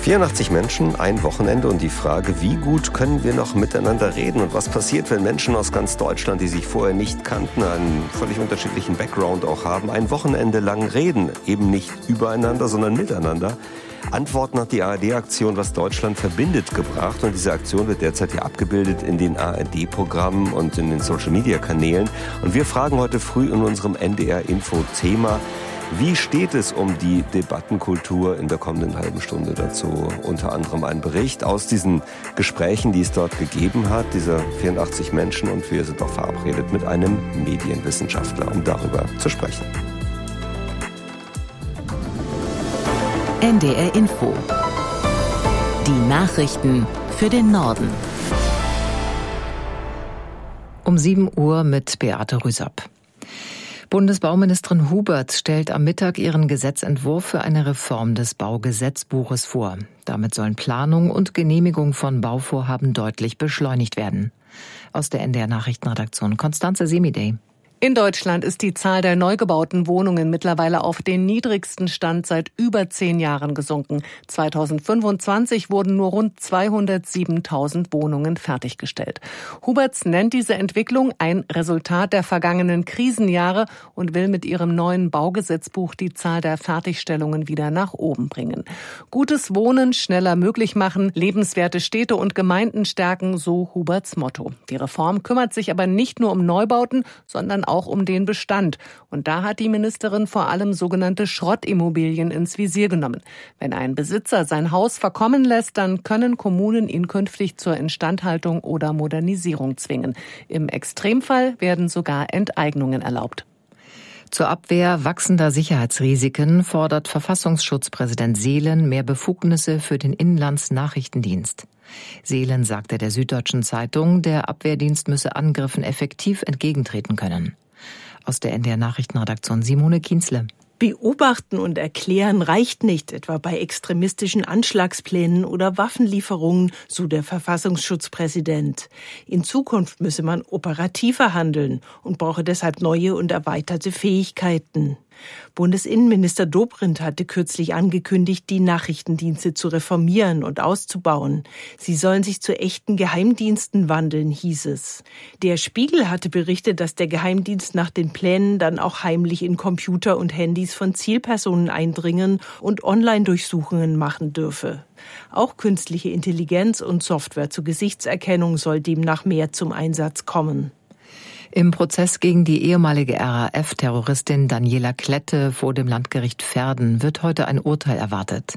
84 Menschen, ein Wochenende und die Frage, wie gut können wir noch miteinander reden und was passiert, wenn Menschen aus ganz Deutschland, die sich vorher nicht kannten, einen völlig unterschiedlichen Background auch haben, ein Wochenende lang reden, eben nicht übereinander, sondern miteinander. Antworten hat die ARD-Aktion Was Deutschland verbindet gebracht und diese Aktion wird derzeit hier abgebildet in den ARD-Programmen und in den Social-Media-Kanälen und wir fragen heute früh in unserem NDR-Info-Thema, wie steht es um die Debattenkultur in der kommenden halben Stunde dazu? Unter anderem ein Bericht aus diesen Gesprächen, die es dort gegeben hat, dieser 84 Menschen. Und wir sind auch verabredet mit einem Medienwissenschaftler, um darüber zu sprechen. NDR Info. Die Nachrichten für den Norden. Um 7 Uhr mit Beate Rüsap. Bundesbauministerin Huberts stellt am Mittag ihren Gesetzentwurf für eine Reform des Baugesetzbuches vor. Damit sollen Planung und Genehmigung von Bauvorhaben deutlich beschleunigt werden. Aus der NDR Nachrichtenredaktion Constanze Semidey. In Deutschland ist die Zahl der neu gebauten Wohnungen mittlerweile auf den niedrigsten Stand seit über 10 Jahren gesunken. 2025 wurden nur rund 207.000 Wohnungen fertiggestellt. Huberts nennt diese Entwicklung ein Resultat der vergangenen Krisenjahre und will mit ihrem neuen Baugesetzbuch die Zahl der Fertigstellungen wieder nach oben bringen. Gutes Wohnen schneller möglich machen, lebenswerte Städte und Gemeinden stärken, so Huberts Motto. Die Reform kümmert sich aber nicht nur um Neubauten, sondern auch um den Bestand. Und da hat die Ministerin vor allem sogenannte Schrottimmobilien ins Visier genommen. Wenn ein Besitzer sein Haus verkommen lässt, dann können Kommunen ihn künftig zur Instandhaltung oder Modernisierung zwingen. Im Extremfall werden sogar Enteignungen erlaubt. Zur Abwehr wachsender Sicherheitsrisiken fordert Verfassungsschutzpräsident Seelen mehr Befugnisse für den Inlandsnachrichtendienst. Seelen sagte der Süddeutschen Zeitung, der Abwehrdienst müsse Angriffen effektiv entgegentreten können. Aus der NDR Nachrichtenredaktion Simone Kienzle. Beobachten und erklären reicht nicht, etwa bei extremistischen Anschlagsplänen oder Waffenlieferungen, so der Verfassungsschutzpräsident. In Zukunft müsse man operativer handeln und brauche deshalb neue und erweiterte Fähigkeiten. Bundesinnenminister Dobrindt hatte kürzlich angekündigt, die Nachrichtendienste zu reformieren und auszubauen. Sie sollen sich zu echten Geheimdiensten wandeln, hieß es. Der Spiegel hatte berichtet, dass der Geheimdienst nach den Plänen dann auch heimlich in Computer und Handys von Zielpersonen eindringen und Online-Durchsuchungen machen dürfe. Auch künstliche Intelligenz und Software zur Gesichtserkennung soll demnach mehr zum Einsatz kommen. Im Prozess gegen die ehemalige RAF-Terroristin Daniela Klette vor dem Landgericht Verden wird heute ein Urteil erwartet.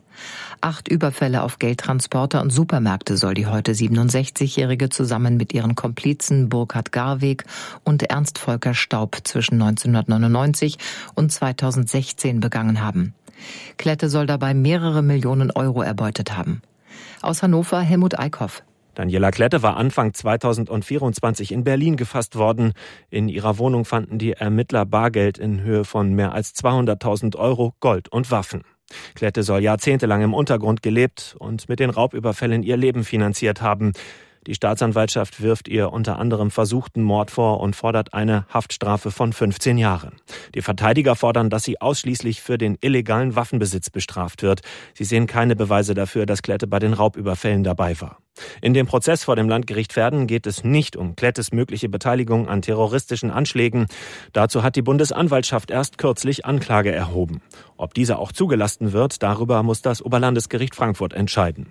8 Überfälle auf Geldtransporter und Supermärkte soll die heute 67-Jährige zusammen mit ihren Komplizen Burkhard Garweg und Ernst Volker Staub zwischen 1999 und 2016 begangen haben. Klette soll dabei mehrere Millionen Euro erbeutet haben. Aus Hannover Helmut Eickhoff. Daniela Klette war Anfang 2024 in Berlin gefasst worden. In ihrer Wohnung fanden die Ermittler Bargeld in Höhe von mehr als 200.000 Euro, Gold und Waffen. Klette soll jahrzehntelang im Untergrund gelebt und mit den Raubüberfällen ihr Leben finanziert haben. Die Staatsanwaltschaft wirft ihr unter anderem versuchten Mord vor und fordert eine Haftstrafe von 15 Jahren. Die Verteidiger fordern, dass sie ausschließlich für den illegalen Waffenbesitz bestraft wird. Sie sehen keine Beweise dafür, dass Klette bei den Raubüberfällen dabei war. In dem Prozess vor dem Landgericht Verden geht es nicht um Klettes mögliche Beteiligung an terroristischen Anschlägen. Dazu hat die Bundesanwaltschaft erst kürzlich Anklage erhoben. Ob diese auch zugelassen wird, darüber muss das Oberlandesgericht Frankfurt entscheiden.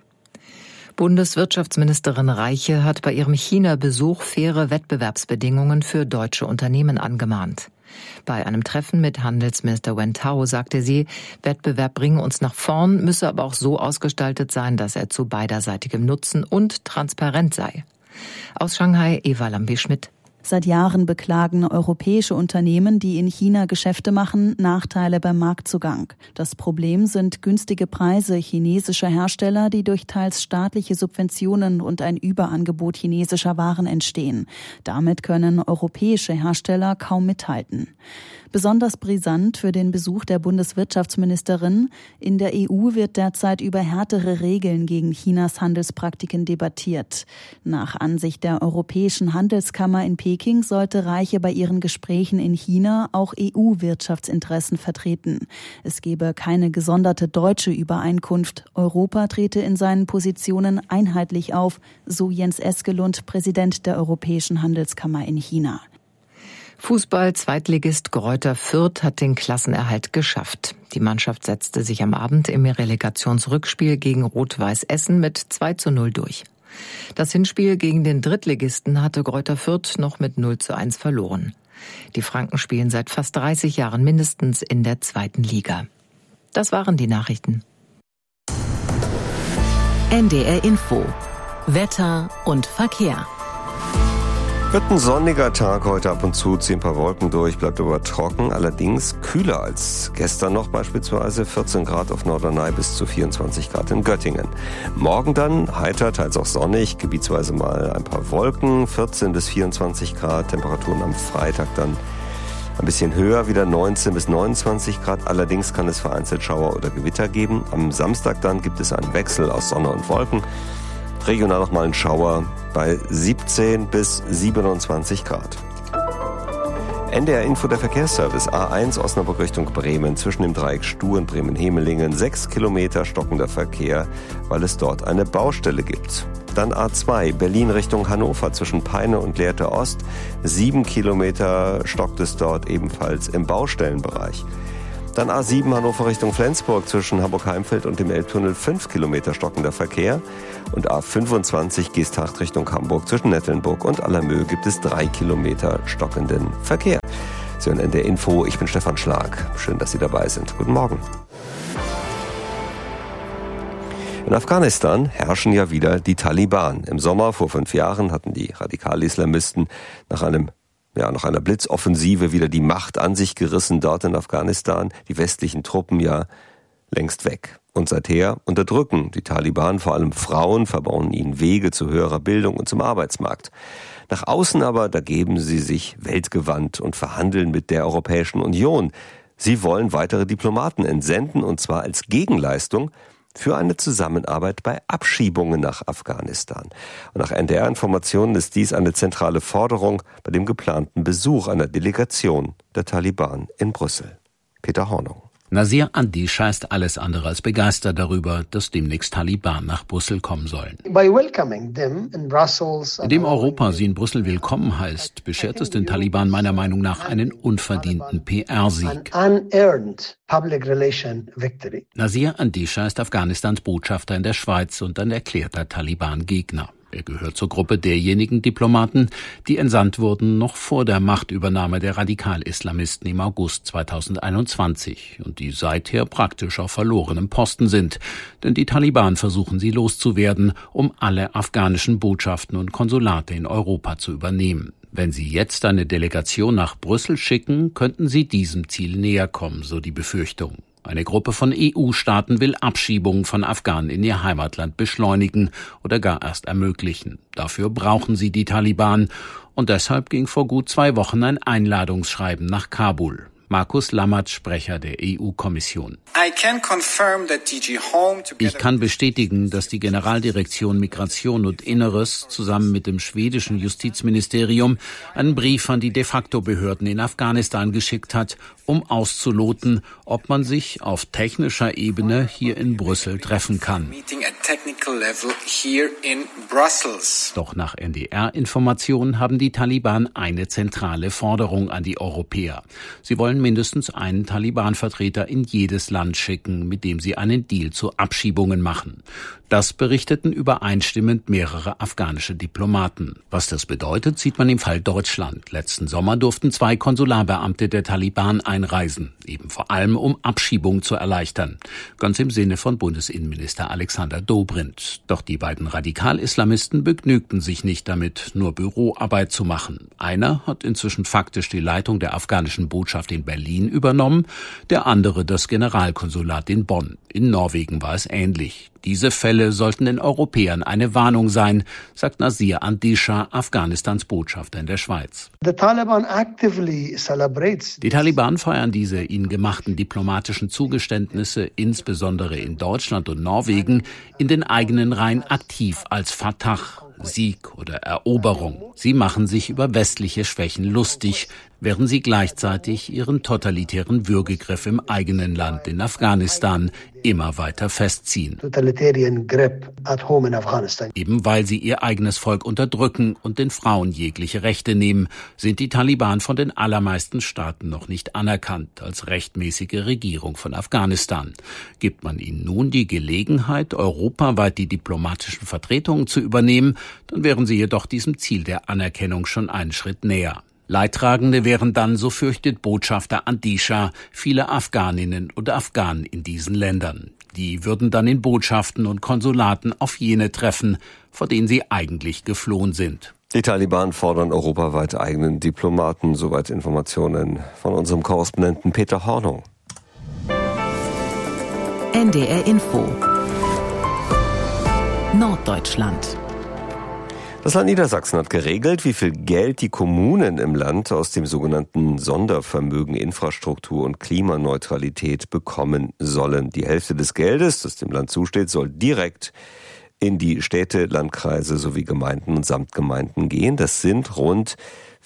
Bundeswirtschaftsministerin Reiche hat bei ihrem China-Besuch faire Wettbewerbsbedingungen für deutsche Unternehmen angemahnt. Bei einem Treffen mit Handelsminister Wen Tao sagte sie, Wettbewerb bringe uns nach vorn, müsse aber auch so ausgestaltet sein, dass er zu beiderseitigem Nutzen und transparent sei. Aus Shanghai Eva Lambi-Schmidt. Seit Jahren beklagen europäische Unternehmen, die in China Geschäfte machen, Nachteile beim Marktzugang. Das Problem sind günstige Preise chinesischer Hersteller, die durch teils staatliche Subventionen und ein Überangebot chinesischer Waren entstehen. Damit können europäische Hersteller kaum mithalten. Besonders brisant für den Besuch der Bundeswirtschaftsministerin: In der EU wird derzeit über härtere Regeln gegen Chinas Handelspraktiken debattiert. Nach Ansicht der Europäischen Handelskammer in Peking Peking sollte Reiche bei ihren Gesprächen in China auch EU-Wirtschaftsinteressen vertreten. Es gebe keine gesonderte deutsche Übereinkunft. Europa trete in seinen Positionen einheitlich auf, so Jens Eskelund, Präsident der Europäischen Handelskammer in China. Fußball-Zweitligist Greuther Fürth hat den Klassenerhalt geschafft. Die Mannschaft setzte sich am Abend im Relegationsrückspiel gegen Rot-Weiß Essen mit 2:0 durch. Das Hinspiel gegen den Drittligisten hatte Greuther Fürth noch mit 0:1 verloren. Die Franken spielen seit fast 30 Jahren mindestens in der 2. Liga. Das waren die Nachrichten. NDR Info. Wetter und Verkehr. Wird ein sonniger Tag heute, ab und zu ziehen ein paar Wolken durch, bleibt aber trocken, allerdings kühler als gestern noch, beispielsweise 14 Grad auf Norderney bis zu 24 Grad in Göttingen. Morgen dann heiter, teils auch sonnig, gebietsweise mal ein paar Wolken, 14 bis 24 Grad, Temperaturen am Freitag dann ein bisschen höher, wieder 19 bis 29 Grad, allerdings kann es vereinzelt Schauer oder Gewitter geben. Am Samstag dann gibt es einen Wechsel aus Sonne und Wolken. Regional nochmal ein Schauer bei 17 bis 27 Grad. NDR Info, der Verkehrsservice. A1 Osnabrück Richtung Bremen zwischen dem Dreieck Stuh und Bremen-Hemelingen. 6 Kilometer stockender Verkehr, weil es dort eine Baustelle gibt. Dann A2 Berlin Richtung Hannover zwischen Peine und Lehrte Ost. 7 Kilometer stockt es dort ebenfalls im Baustellenbereich. Dann A7 Hannover Richtung Flensburg zwischen Hamburg-Heimfeld und dem Elbtunnel 5 Kilometer stockender Verkehr. Und A25 Geesthacht Richtung Hamburg zwischen Nettelnburg und Allermöhe gibt es 3 Kilometer stockenden Verkehr. Sie hören NDR Info, ich bin Stefan Schlag. Schön, dass Sie dabei sind. Guten Morgen. In Afghanistan herrschen ja wieder die Taliban. Im Sommer vor 5 Jahren hatten die Radikal-Islamisten nach einer Blitzoffensive wieder die Macht an sich gerissen dort in Afghanistan. Die westlichen Truppen ja längst weg. Und seither unterdrücken die Taliban vor allem Frauen, verbauen ihnen Wege zu höherer Bildung und zum Arbeitsmarkt. Nach außen aber, da geben sie sich weltgewandt und verhandeln mit der Europäischen Union. Sie wollen weitere Diplomaten entsenden, und zwar als Gegenleistung für eine Zusammenarbeit bei Abschiebungen nach Afghanistan. Und nach NDR-Informationen ist dies eine zentrale Forderung bei dem geplanten Besuch einer Delegation der Taliban in Brüssel. Peter Hornung. Nasir Andisha ist alles andere als begeistert darüber, dass demnächst Taliban nach Brüssel kommen sollen. Indem Europa sie in Brüssel willkommen heißt, beschert es den Taliban meiner Meinung nach einen unverdienten PR-Sieg. Nasir Andisha ist Afghanistans Botschafter in der Schweiz und ein erklärter Taliban-Gegner. Er gehört zur Gruppe derjenigen Diplomaten, die entsandt wurden noch vor der Machtübernahme der Radikal-Islamisten im August 2021 und die seither praktisch auf verlorenem Posten sind. Denn die Taliban versuchen sie loszuwerden, um alle afghanischen Botschaften und Konsulate in Europa zu übernehmen. Wenn sie jetzt eine Delegation nach Brüssel schicken, könnten sie diesem Ziel näher kommen, so die Befürchtung. Eine Gruppe von EU-Staaten will Abschiebungen von Afghanen in ihr Heimatland beschleunigen oder gar erst ermöglichen. Dafür brauchen sie die Taliban. Und deshalb ging vor gut 2 Wochen ein Einladungsschreiben nach Kabul. Markus Lammert, Sprecher der EU-Kommission. Ich kann bestätigen, dass die Generaldirektion Migration und Inneres zusammen mit dem schwedischen Justizministerium einen Brief an die de facto Behörden in Afghanistan geschickt hat, um auszuloten, ob man sich auf technischer Ebene hier in Brüssel treffen kann. Doch nach NDR-Informationen haben die Taliban eine zentrale Forderung an die Europäer. Sie wollen mindestens einen Taliban-Vertreter in jedes Land schicken, mit dem sie einen Deal zu Abschiebungen machen. Das berichteten übereinstimmend mehrere afghanische Diplomaten. Was das bedeutet, sieht man im Fall Deutschland. Letzten Sommer durften 2 Konsularbeamte der Taliban einreisen, eben vor allem um Abschiebungen zu erleichtern. Ganz im Sinne von Bundesinnenminister Alexander Dobrindt. Doch die beiden Radikal-Islamisten begnügten sich nicht damit, nur Büroarbeit zu machen. Einer hat inzwischen faktisch die Leitung der afghanischen Botschaft in Berlin übernommen, der andere das Generalkonsulat in Bonn. In Norwegen war es ähnlich. Diese Fälle sollten den Europäern eine Warnung sein, sagt Nasir Andisha, Afghanistans Botschafter in der Schweiz. Die Taliban feiern diese ihnen gemachten diplomatischen Zugeständnisse, insbesondere in Deutschland und Norwegen, in den eigenen Reihen aktiv als Fatah, Sieg oder Eroberung. Sie machen sich über westliche Schwächen lustig, während sie gleichzeitig ihren totalitären Würgegriff im eigenen Land in Afghanistan immer weiter festziehen. Eben weil sie ihr eigenes Volk unterdrücken und den Frauen jegliche Rechte nehmen, sind die Taliban von den allermeisten Staaten noch nicht anerkannt als rechtmäßige Regierung von Afghanistan. Gibt man ihnen nun die Gelegenheit, europaweit die diplomatischen Vertretungen zu übernehmen, dann wären sie jedoch diesem Ziel der Anerkennung schon einen Schritt näher. Leidtragende wären dann, so fürchtet Botschafter Andisha, viele Afghaninnen und Afghanen in diesen Ländern. Die würden dann in Botschaften und Konsulaten auf jene treffen, vor denen sie eigentlich geflohen sind. Die Taliban fordern europaweit eigenen Diplomaten. Soweit Informationen von unserem Korrespondenten Peter Hornung. NDR Info Norddeutschland. Das Land Niedersachsen hat geregelt, wie viel Geld die Kommunen im Land aus dem sogenannten Sondervermögen Infrastruktur und Klimaneutralität bekommen sollen. Die Hälfte des Geldes, das dem Land zusteht, soll direkt in die Städte, Landkreise sowie Gemeinden und Samtgemeinden gehen. Das sind rund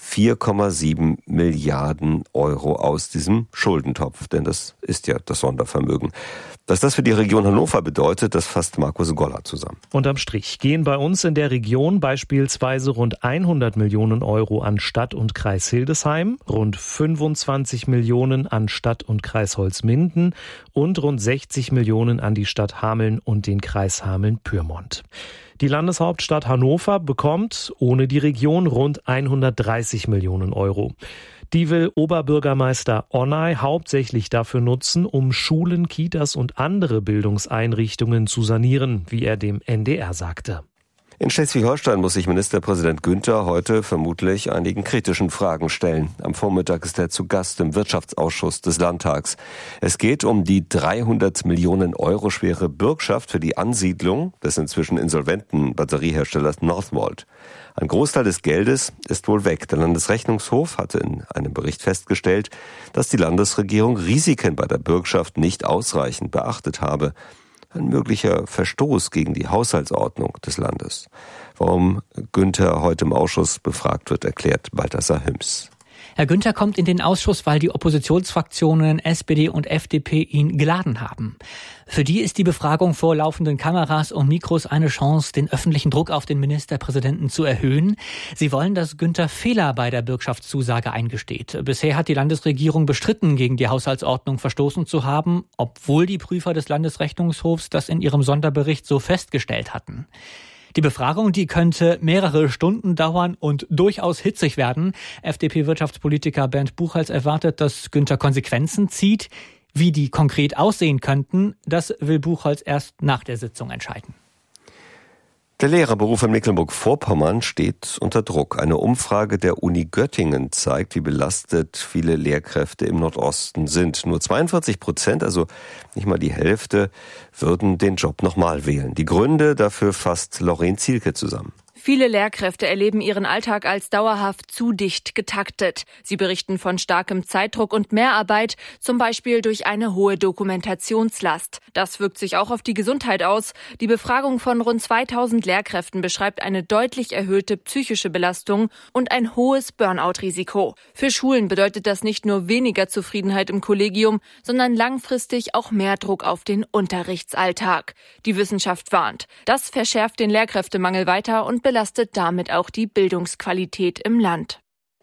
4,7 Milliarden Euro aus diesem Schuldentopf, denn das ist ja das Sondervermögen. Was das für die Region Hannover bedeutet, das fasst Markus Goller zusammen. Unterm Strich gehen bei uns in der Region beispielsweise rund 100 Millionen Euro an Stadt und Kreis Hildesheim, rund 25 Millionen an Stadt und Kreis Holzminden und rund 60 Millionen an die Stadt Hameln und den Kreis Hameln-Pyrmont. Die Landeshauptstadt Hannover bekommt ohne die Region rund 130 Millionen Euro. Die will Oberbürgermeister Onay hauptsächlich dafür nutzen, um Schulen, Kitas und andere Bildungseinrichtungen zu sanieren, wie er dem NDR sagte. In Schleswig-Holstein muss sich Ministerpräsident Günther heute vermutlich einigen kritischen Fragen stellen. Am Vormittag ist er zu Gast im Wirtschaftsausschuss des Landtags. Es geht um die 300 Millionen Euro schwere Bürgschaft für die Ansiedlung des inzwischen insolventen Batterieherstellers Northvolt. Ein Großteil des Geldes ist wohl weg. Der Landesrechnungshof hatte in einem Bericht festgestellt, dass die Landesregierung Risiken bei der Bürgschaft nicht ausreichend beachtet habe. Ein möglicher Verstoß gegen die Haushaltsordnung des Landes. Warum Günther heute im Ausschuss befragt wird, erklärt Balthasar Hüms. Herr Günther kommt in den Ausschuss, weil die Oppositionsfraktionen SPD und FDP ihn geladen haben. Für die ist die Befragung vor laufenden Kameras und Mikros eine Chance, den öffentlichen Druck auf den Ministerpräsidenten zu erhöhen. Sie wollen, dass Günther Fehler bei der Bürgschaftszusage eingesteht. Bisher hat die Landesregierung bestritten, gegen die Haushaltsordnung verstoßen zu haben, obwohl die Prüfer des Landesrechnungshofs das in ihrem Sonderbericht so festgestellt hatten. Die Befragung, die könnte mehrere Stunden dauern und durchaus hitzig werden. FDP-Wirtschaftspolitiker Bernd Buchholz erwartet, dass Günther Konsequenzen zieht. Wie die konkret aussehen könnten, das will Buchholz erst nach der Sitzung entscheiden. Der Lehrerberuf in Mecklenburg-Vorpommern steht unter Druck. Eine Umfrage der Uni Göttingen zeigt, wie belastet viele Lehrkräfte im Nordosten sind. Nur 42%, also nicht mal die Hälfte, würden den Job nochmal wählen. Die Gründe dafür fasst Lauren Zielke zusammen. Viele Lehrkräfte erleben ihren Alltag als dauerhaft zu dicht getaktet. Sie berichten von starkem Zeitdruck und Mehrarbeit, zum Beispiel durch eine hohe Dokumentationslast. Das wirkt sich auch auf die Gesundheit aus. Die Befragung von rund 2000 Lehrkräften beschreibt eine deutlich erhöhte psychische Belastung und ein hohes Burnout-Risiko. Für Schulen bedeutet das nicht nur weniger Zufriedenheit im Kollegium, sondern langfristig auch mehr Druck auf den Unterrichtsalltag. Die Wissenschaft warnt. Das verschärft den Lehrkräftemangel weiter und belastet damit auch die Bildungsqualität im Land.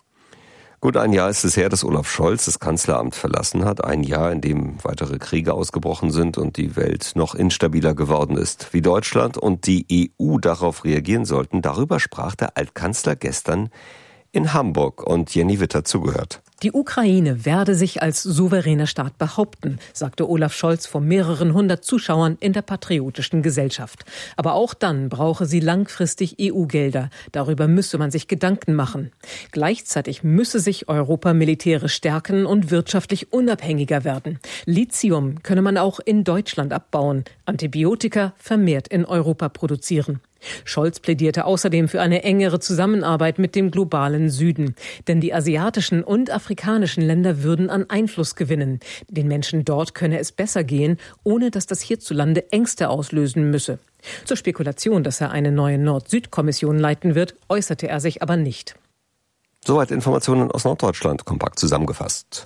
Gut ein Jahr ist es her, dass Olaf Scholz das Kanzleramt verlassen hat. Ein Jahr, in dem weitere Kriege ausgebrochen sind und die Welt noch instabiler geworden ist. Wie Deutschland und die EU darauf reagieren sollten, darüber sprach der Altkanzler gestern in Hamburg und Jenny Witt hat zugehört. Die Ukraine werde sich als souveräner Staat behaupten, sagte Olaf Scholz vor mehreren hundert Zuschauern in der Patriotischen Gesellschaft. Aber auch dann brauche sie langfristig EU-Gelder. Darüber müsse man sich Gedanken machen. Gleichzeitig müsse sich Europa militärisch stärken und wirtschaftlich unabhängiger werden. Lithium könne man auch in Deutschland abbauen, Antibiotika vermehrt in Europa produzieren. Scholz plädierte außerdem für eine engere Zusammenarbeit mit dem globalen Süden. Denn die asiatischen und afrikanischen Länder würden an Einfluss gewinnen. Den Menschen dort könne es besser gehen, ohne dass das hierzulande Ängste auslösen müsse. Zur Spekulation, dass er eine neue Nord-Süd-Kommission leiten wird, äußerte er sich aber nicht. Soweit Informationen aus Norddeutschland, kompakt zusammengefasst.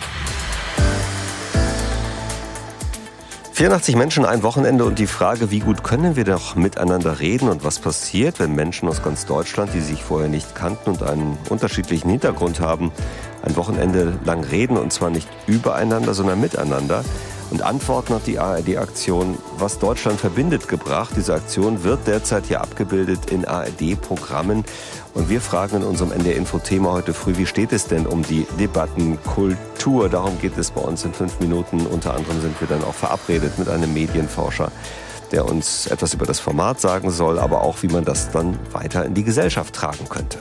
84 Menschen, ein Wochenende und die Frage, wie gut können wir doch miteinander reden und was passiert, wenn Menschen aus ganz Deutschland, die sich vorher nicht kannten und einen unterschiedlichen Hintergrund haben, ein Wochenende lang reden und zwar nicht übereinander, sondern miteinander. Und Antworten hat die ARD-Aktion Was Deutschland verbindet gebracht. Diese Aktion wird derzeit hier abgebildet in ARD-Programmen. Und wir fragen in unserem NDR-Info-Thema heute früh, wie steht es denn um die Debattenkultur? Darum geht es bei uns in 5 Minuten. Unter anderem sind wir dann auch verabredet mit einem Medienforscher, der uns etwas über das Format sagen soll, aber auch, wie man das dann weiter in die Gesellschaft tragen könnte.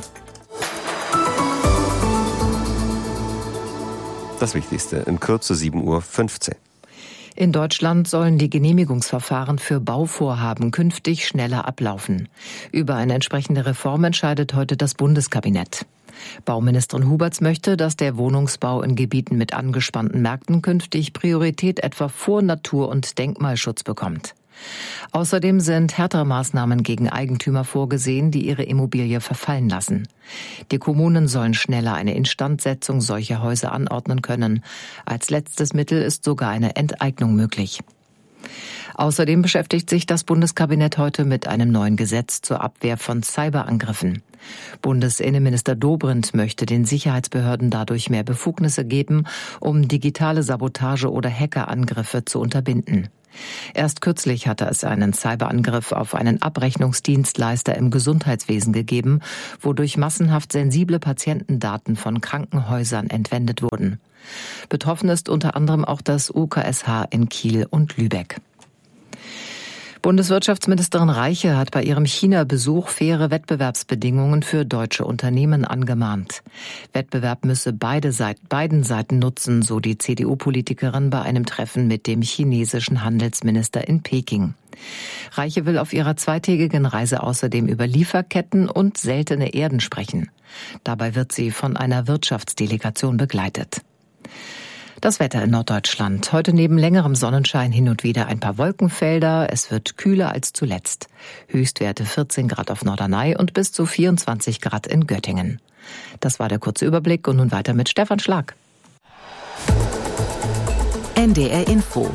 Das Wichtigste in Kürze 7:15 Uhr. In Deutschland sollen die Genehmigungsverfahren für Bauvorhaben künftig schneller ablaufen. Über eine entsprechende Reform entscheidet heute das Bundeskabinett. Bauministerin Huberts möchte, dass der Wohnungsbau in Gebieten mit angespannten Märkten künftig Priorität etwa vor Natur- und Denkmalschutz bekommt. Außerdem sind härtere Maßnahmen gegen Eigentümer vorgesehen, die ihre Immobilie verfallen lassen. Die Kommunen sollen schneller eine Instandsetzung solcher Häuser anordnen können. Als letztes Mittel ist sogar eine Enteignung möglich. Außerdem beschäftigt sich das Bundeskabinett heute mit einem neuen Gesetz zur Abwehr von Cyberangriffen. Bundesinnenminister Dobrindt möchte den Sicherheitsbehörden dadurch mehr Befugnisse geben, um digitale Sabotage oder Hackerangriffe zu unterbinden. Erst kürzlich hatte es einen Cyberangriff auf einen Abrechnungsdienstleister im Gesundheitswesen gegeben, wodurch massenhaft sensible Patientendaten von Krankenhäusern entwendet wurden. Betroffen ist unter anderem auch das UKSH in Kiel und Lübeck. Bundeswirtschaftsministerin Reiche hat bei ihrem China-Besuch faire Wettbewerbsbedingungen für deutsche Unternehmen angemahnt. Wettbewerb müsse beiden Seiten nutzen, so die CDU-Politikerin bei einem Treffen mit dem chinesischen Handelsminister in Peking. Reiche will auf ihrer zweitägigen Reise außerdem über Lieferketten und seltene Erden sprechen. Dabei wird sie von einer Wirtschaftsdelegation begleitet. Das Wetter in Norddeutschland. Heute neben längerem Sonnenschein hin und wieder ein paar Wolkenfelder. Es wird kühler als zuletzt. Höchstwerte 14 Grad auf Norderney und bis zu 24 Grad in Göttingen. Das war der kurze Überblick und nun weiter mit Stefan Schlag. NDR Info.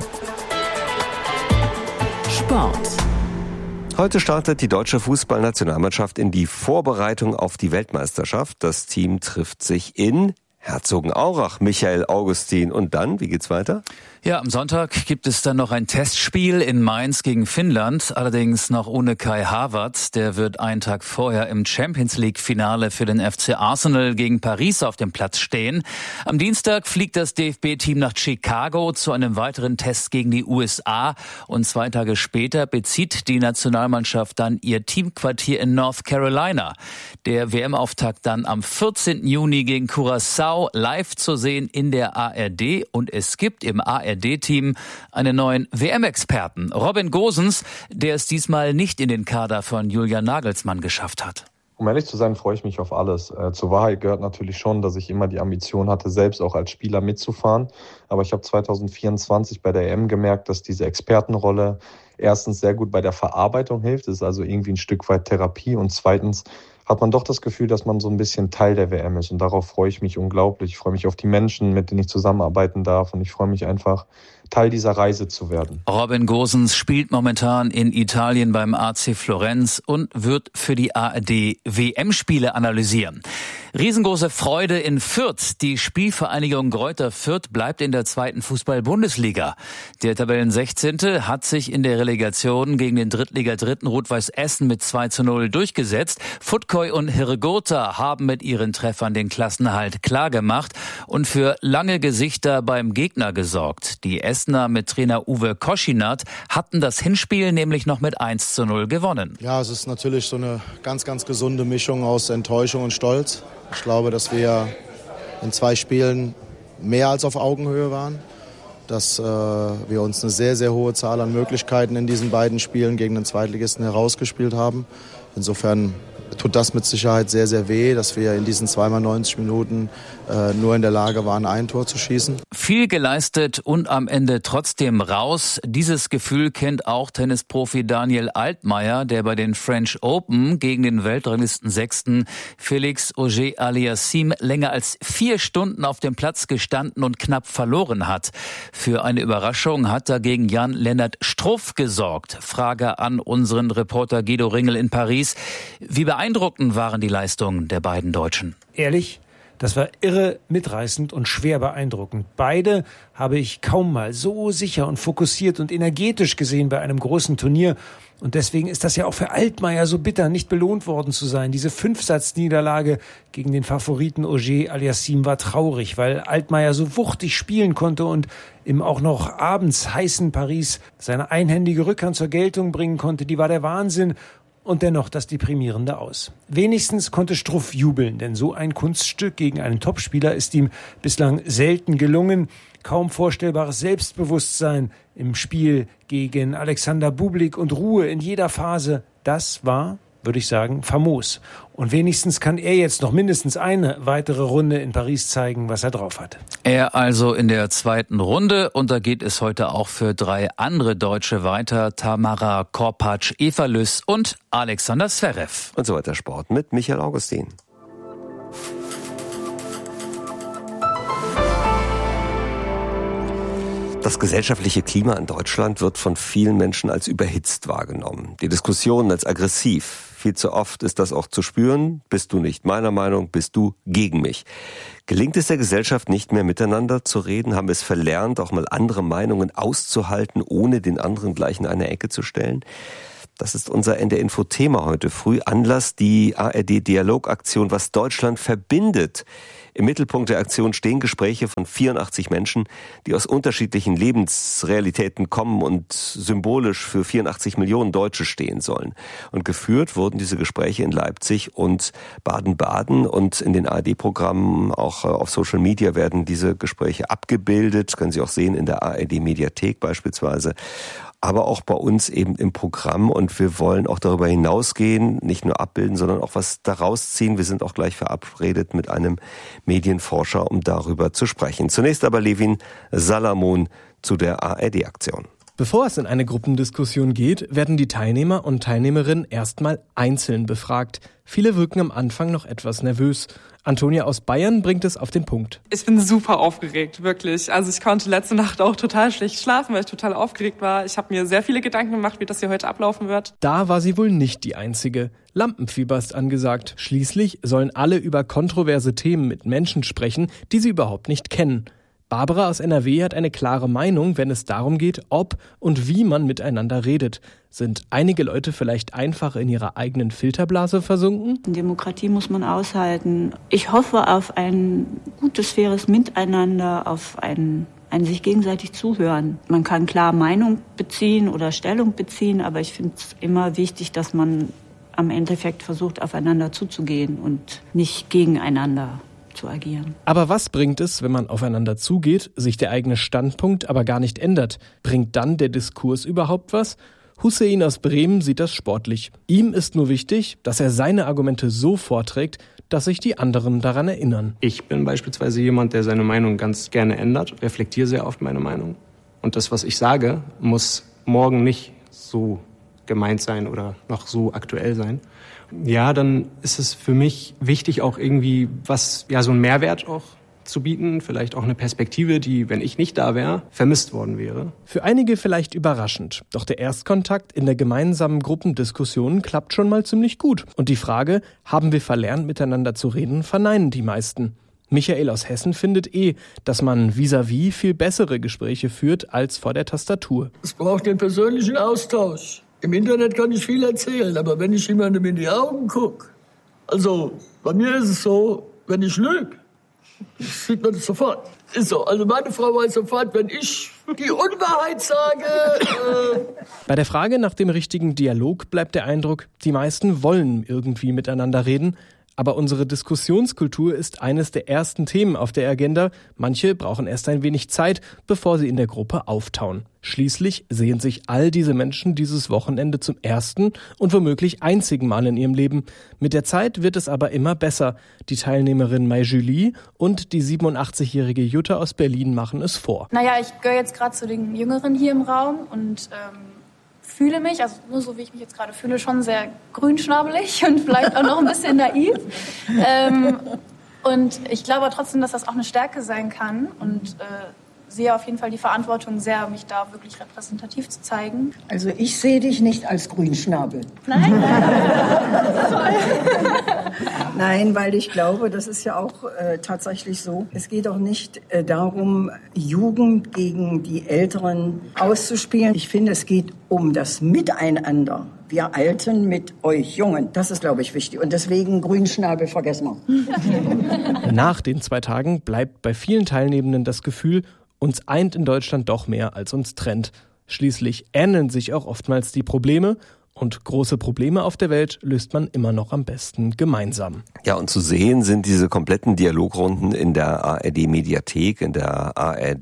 Sport. Heute startet die deutsche Fußballnationalmannschaft in die Vorbereitung auf die Weltmeisterschaft. Das Team trifft sich in Herzogenaurach, Michael Augustin. Und dann, wie geht's weiter? Ja, am Sonntag gibt es dann noch ein Testspiel in Mainz gegen Finnland, allerdings noch ohne Kai Havertz. Der wird einen Tag vorher im Champions-League-Finale für den FC Arsenal gegen Paris auf dem Platz stehen. Am Dienstag fliegt das DFB-Team nach Chicago zu einem weiteren Test gegen die USA. Und 2 Tage später bezieht die Nationalmannschaft dann ihr Teamquartier in North Carolina. Der WM-Auftakt dann am 14. Juni gegen Curaçao, live zu sehen in der ARD. Und es gibt im ARD-Team einen neuen WM-Experten, Robin Gosens, der es diesmal nicht in den Kader von Julian Nagelsmann geschafft hat. Um ehrlich zu sein, freue ich mich auf alles. Zur Wahrheit gehört natürlich schon, dass ich immer die Ambition hatte, selbst auch als Spieler mitzufahren. Aber ich habe 2024 bei der EM gemerkt, dass diese Expertenrolle erstens sehr gut bei der Verarbeitung hilft. Es ist also irgendwie ein Stück weit Therapie. Und zweitens hat man doch das Gefühl, dass man so ein bisschen Teil der WM ist. Und darauf freue ich mich unglaublich. Ich freue mich auf die Menschen, mit denen ich zusammenarbeiten darf. Und ich freue mich einfach, Teil dieser Reise zu werden. Robin Gosens spielt momentan in Italien beim AC Florenz und wird für die ARD WM-Spiele analysieren. Riesengroße Freude in Fürth. Die Spielvereinigung Greuther Fürth bleibt in der 2. Fußball-Bundesliga. Der Tabellen 16. hat sich in der Relegation gegen den Drittliga-Dritten Rot-Weiß Essen mit 2:0 durchgesetzt. Futkoi und Hirgota haben mit ihren Treffern den Klassenerhalt klargemacht und für lange Gesichter beim Gegner gesorgt. Die Essener mit Trainer Uwe Koschinat hatten das Hinspiel nämlich noch mit 1:0 gewonnen. Ja, es ist natürlich so eine ganz, ganz gesunde Mischung aus Enttäuschung und Stolz. Ich glaube, dass wir in 2 Spielen mehr als auf Augenhöhe waren. dass wir uns eine sehr, sehr hohe Zahl an Möglichkeiten in diesen beiden Spielen gegen den Zweitligisten herausgespielt haben. Insofern tut das mit Sicherheit sehr, sehr weh, dass wir in diesen 2x90 Minuten nur in der Lage waren, ein Tor zu schießen. Viel geleistet und am Ende trotzdem raus. Dieses Gefühl kennt auch Tennisprofi Daniel Altmaier, der bei den French Open gegen den Weltranglisten Sechsten Félix Auger-Aliassime länger als 4 Stunden auf dem Platz gestanden und knapp verloren hat. Für eine Überraschung hat dagegen Jan-Lennart Struff gesorgt. Frage an unseren Reporter Guido Ringel in Paris. Wie beeindruckend waren die Leistungen der beiden Deutschen? Ehrlich? Das war irre, mitreißend und schwer beeindruckend. Beide habe ich kaum mal so sicher und fokussiert und energetisch gesehen bei einem großen Turnier. Und deswegen ist das ja auch für Altmaier so bitter, nicht belohnt worden zu sein. Diese 5-Satz-Niederlage gegen den Favoriten Auger-Aliassime war traurig, weil Altmaier so wuchtig spielen konnte und im auch noch abends heißen Paris seine einhändige Rückhand zur Geltung bringen konnte. Die war der Wahnsinn. Und dennoch das Deprimierende aus. Wenigstens konnte Struff jubeln, denn so ein Kunststück gegen einen Topspieler ist ihm bislang selten gelungen. Kaum vorstellbares Selbstbewusstsein im Spiel gegen Alexander Bublik und Ruhe in jeder Phase. Das war, würde ich sagen, famos. Und wenigstens kann er jetzt noch mindestens eine weitere Runde in Paris zeigen, was er drauf hat. Er also in der zweiten Runde und da geht es heute auch für 3 andere Deutsche weiter. Tamara Korpatsch, Eva Lüss und Alexander Zverev. Und so weiter Sport mit Michael Augustin. Das gesellschaftliche Klima in Deutschland wird von vielen Menschen als überhitzt wahrgenommen. Die Diskussionen als aggressiv. Viel zu oft ist das auch zu spüren. Bist du nicht meiner Meinung, bist du gegen mich. Gelingt es der Gesellschaft nicht mehr miteinander zu reden? Haben wir es verlernt, auch mal andere Meinungen auszuhalten, ohne den anderen gleich in eine Ecke zu stellen? Das ist unser NDR-Info-Thema heute früh. Anlass die ARD-Dialogaktion Was Deutschland verbindet. Im Mittelpunkt der Aktion stehen Gespräche von 84 Menschen, die aus unterschiedlichen Lebensrealitäten kommen und symbolisch für 84 Millionen Deutsche stehen sollen. Und geführt wurden diese Gespräche in Leipzig und Baden-Baden und in den ARD-Programmen, auch auf Social Media werden diese Gespräche abgebildet. Das können Sie auch sehen in der ARD-Mediathek beispielsweise. Aber auch bei uns eben im Programm und wir wollen auch darüber hinausgehen, nicht nur abbilden, sondern auch was daraus ziehen. Wir sind auch gleich verabredet mit einem Medienforscher, um darüber zu sprechen. Zunächst aber Levin Salamon zu der ARD-Aktion. Bevor es in eine Gruppendiskussion geht, werden die Teilnehmer und Teilnehmerinnen erstmal einzeln befragt. Viele wirken am Anfang noch etwas nervös. Antonia aus Bayern bringt es auf den Punkt. Ich bin super aufgeregt, wirklich. Also ich konnte letzte Nacht auch total schlecht schlafen, weil ich total aufgeregt war. Ich habe mir sehr viele Gedanken gemacht, wie das hier heute ablaufen wird. Da war sie wohl nicht die Einzige. Lampenfieber ist angesagt. Schließlich sollen alle über kontroverse Themen mit Menschen sprechen, die sie überhaupt nicht kennen. Barbara aus NRW hat eine klare Meinung, wenn es darum geht, ob und wie man miteinander redet. Sind einige Leute vielleicht einfach in ihrer eigenen Filterblase versunken? Demokratie muss man aushalten. Ich hoffe auf ein gutes, faires Miteinander, auf ein sich gegenseitig zuhören. Man kann klar Meinung beziehen oder Stellung beziehen, aber ich finde es immer wichtig, dass man am Endeffekt versucht, aufeinander zuzugehen und nicht gegeneinander zu agieren. Aber was bringt es, wenn man aufeinander zugeht, sich der eigene Standpunkt aber gar nicht ändert? Bringt dann der Diskurs überhaupt was? Hussein aus Bremen sieht das sportlich. Ihm ist nur wichtig, dass er seine Argumente so vorträgt, dass sich die anderen daran erinnern. Ich bin beispielsweise jemand, der seine Meinung ganz gerne ändert, reflektiere sehr oft meine Meinung. Und das, was ich sage, muss morgen nicht so gemeint sein oder noch so aktuell sein. Ja, dann ist es für mich wichtig, auch irgendwie so einen Mehrwert auch zu bieten, vielleicht auch eine Perspektive, die, wenn ich nicht da wäre, vermisst worden wäre. Für einige vielleicht überraschend, doch der Erstkontakt in der gemeinsamen Gruppendiskussion klappt schon mal ziemlich gut. Und die Frage, haben wir verlernt, miteinander zu reden, verneinen die meisten. Michael aus Hessen findet dass man vis-à-vis viel bessere Gespräche führt als vor der Tastatur. Es braucht den persönlichen Austausch. Im Internet kann ich viel erzählen, aber wenn ich jemandem in die Augen gucke, also bei mir ist es so, wenn ich lüge, sieht man das sofort. Ist so. Also meine Frau weiß sofort, wenn ich die Unwahrheit sage. Bei der Frage nach dem richtigen Dialog bleibt der Eindruck, die meisten wollen irgendwie miteinander reden, Aber unsere Diskussionskultur ist eines der ersten Themen auf der Agenda. Manche brauchen erst ein wenig Zeit, bevor sie in der Gruppe auftauen. Schließlich sehen sich all diese Menschen dieses Wochenende zum ersten und womöglich einzigen Mal in ihrem Leben. Mit der Zeit wird es aber immer besser. Die Teilnehmerin Mai Julie und die 87-jährige Jutta aus Berlin machen es vor. Naja, ich gehöre jetzt gerade zu den Jüngeren hier im Raum und fühle mich, also nur so wie ich mich jetzt gerade fühle, schon sehr grünschnabelig und vielleicht auch noch ein bisschen naiv. Und ich glaube trotzdem, dass das auch eine Stärke sein kann und sehe auf jeden Fall die Verantwortung sehr, mich da wirklich repräsentativ zu zeigen. Also ich sehe dich nicht als Grünschnabel. Nein? Nein, weil ich glaube, das ist ja auch tatsächlich so. Es geht auch nicht darum, Jugend gegen die Älteren auszuspielen. Ich finde, es geht um das Miteinander. Wir Alten mit euch Jungen. Das ist, glaube ich, wichtig. Und deswegen Grünschnabel vergessen wir. Nach den 2 Tagen bleibt bei vielen Teilnehmenden das Gefühl, uns eint in Deutschland doch mehr, als uns trennt. Schließlich ähneln sich auch oftmals die Probleme. Und große Probleme auf der Welt löst man immer noch am besten gemeinsam. Ja, und zu sehen sind diese kompletten Dialogrunden in der ARD-Mediathek, in der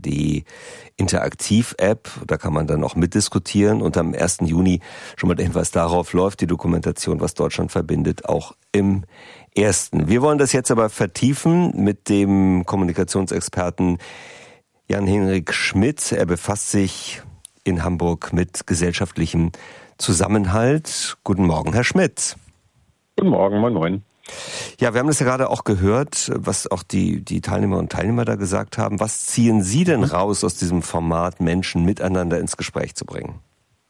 ARD-Interaktiv-App. Da kann man dann auch mitdiskutieren. Und am 1. Juni, schon mal der Hinweis darauf, läuft die Dokumentation, was Deutschland verbindet, auch im Ersten. Wir wollen das jetzt aber vertiefen mit dem Kommunikationsexperten Jan-Henrik Schmidt. Er befasst sich in Hamburg mit gesellschaftlichem Zusammenhalt. Guten Morgen, Herr Schmidt. Guten Morgen, moin moin. Ja, wir haben das ja gerade auch gehört, was auch die Teilnehmer und Teilnehmer da gesagt haben. Was ziehen Sie denn raus aus diesem Format, Menschen miteinander ins Gespräch zu bringen?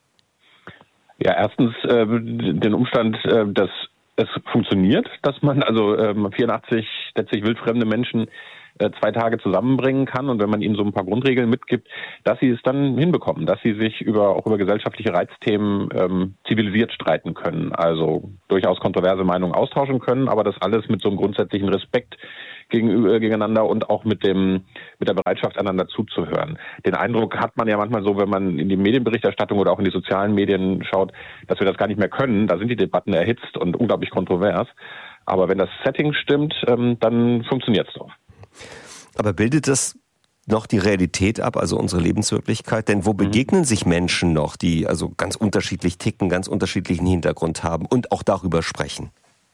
Ja, erstens den Umstand, dass es funktioniert, dass man 84 letztlich wildfremde Menschen 2 Tage zusammenbringen kann und wenn man ihnen so ein paar Grundregeln mitgibt, dass sie es dann hinbekommen, dass sie sich auch über gesellschaftliche Reizthemen zivilisiert streiten können, also durchaus kontroverse Meinungen austauschen können, aber das alles mit so einem grundsätzlichen Respekt gegeneinander und auch mit der Bereitschaft, einander zuzuhören. Den Eindruck hat man ja manchmal so, wenn man in die Medienberichterstattung oder auch in die sozialen Medien schaut, dass wir das gar nicht mehr können. Da sind die Debatten erhitzt und unglaublich kontrovers. Aber wenn das Setting stimmt, dann funktioniert es doch. Aber bildet das noch die Realität ab, also unsere Lebenswirklichkeit? Denn wo begegnen sich Menschen noch, die also ganz unterschiedlich ticken, ganz unterschiedlichen Hintergrund haben und auch darüber sprechen?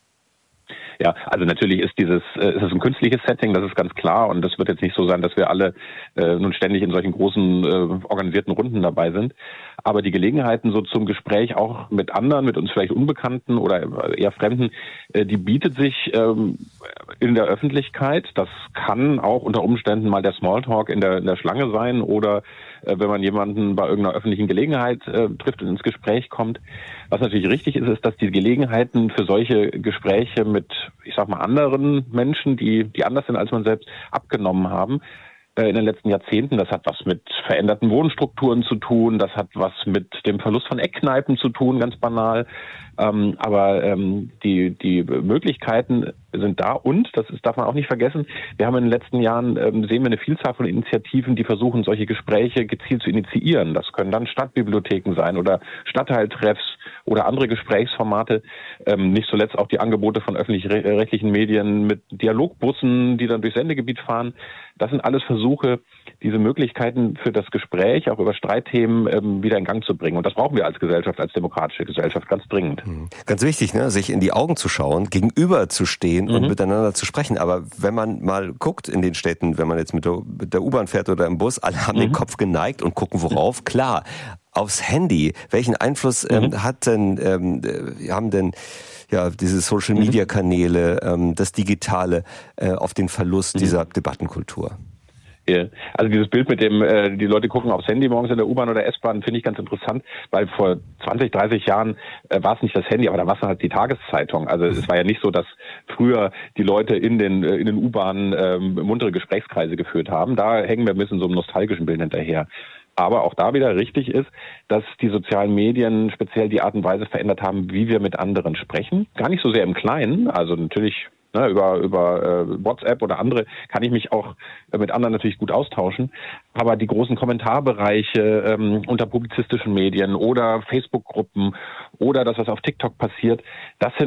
Ja, also natürlich ist es ein künstliches Setting, das ist ganz klar und das wird jetzt nicht so sein, dass wir alle nun ständig in solchen großen organisierten Runden dabei sind. Aber die Gelegenheiten so zum Gespräch auch mit anderen, mit uns vielleicht Unbekannten oder eher Fremden, die bietet sich in der Öffentlichkeit. Das kann auch unter Umständen mal der Smalltalk in der Schlange sein oder wenn man jemanden bei irgendeiner öffentlichen Gelegenheit trifft und ins Gespräch kommt. Was natürlich richtig ist, ist, dass die Gelegenheiten für solche Gespräche mit, ich sag mal, anderen Menschen, die anders sind als man selbst, abgenommen haben in den letzten Jahrzehnten. Das hat was mit veränderten Wohnstrukturen zu tun, das hat was mit dem Verlust von Eckkneipen zu tun, ganz banal. Aber die Möglichkeiten sind da und, darf man auch nicht vergessen, wir haben in den letzten Jahren, sehen wir eine Vielzahl von Initiativen, die versuchen, solche Gespräche gezielt zu initiieren. Das können dann Stadtbibliotheken sein oder Stadtteiltreffs oder andere Gesprächsformate. Nicht zuletzt auch die Angebote von öffentlich-rechtlichen Medien mit Dialogbussen, die dann durchs Sendegebiet fahren. Das sind alles Versuche, diese Möglichkeiten für das Gespräch, auch über Streitthemen, wieder in Gang zu bringen. Und das brauchen wir als Gesellschaft, als demokratische Gesellschaft ganz dringend. Ganz wichtig, ne? Sich in die Augen zu schauen, gegenüber zu stehen und miteinander zu sprechen. Aber wenn man mal guckt in den Städten, wenn man jetzt mit der U-Bahn fährt oder im Bus, alle haben den Kopf geneigt und gucken worauf. Klar, aufs Handy. Welchen Einfluss haben denn diese Social-Media-Kanäle, das Digitale auf den Verlust dieser Debattenkultur? Ja. Also dieses Bild mit dem, die Leute gucken aufs Handy morgens in der U-Bahn oder S-Bahn, finde ich ganz interessant, weil vor 20, 30 Jahren war es nicht das Handy, aber da war es halt die Tageszeitung. Also es war ja nicht so, dass früher die Leute in den U-Bahnen muntere Gesprächskreise geführt haben. Da hängen wir ein bisschen so einem nostalgischen Bild hinterher. Aber auch da wieder richtig ist, dass die sozialen Medien speziell die Art und Weise verändert haben, wie wir mit anderen sprechen. Gar nicht so sehr im Kleinen, also natürlich über WhatsApp oder andere kann ich mich auch mit anderen natürlich gut austauschen. Aber die großen Kommentarbereiche unter publizistischen Medien oder Facebook-Gruppen oder das, was auf TikTok passiert, das sind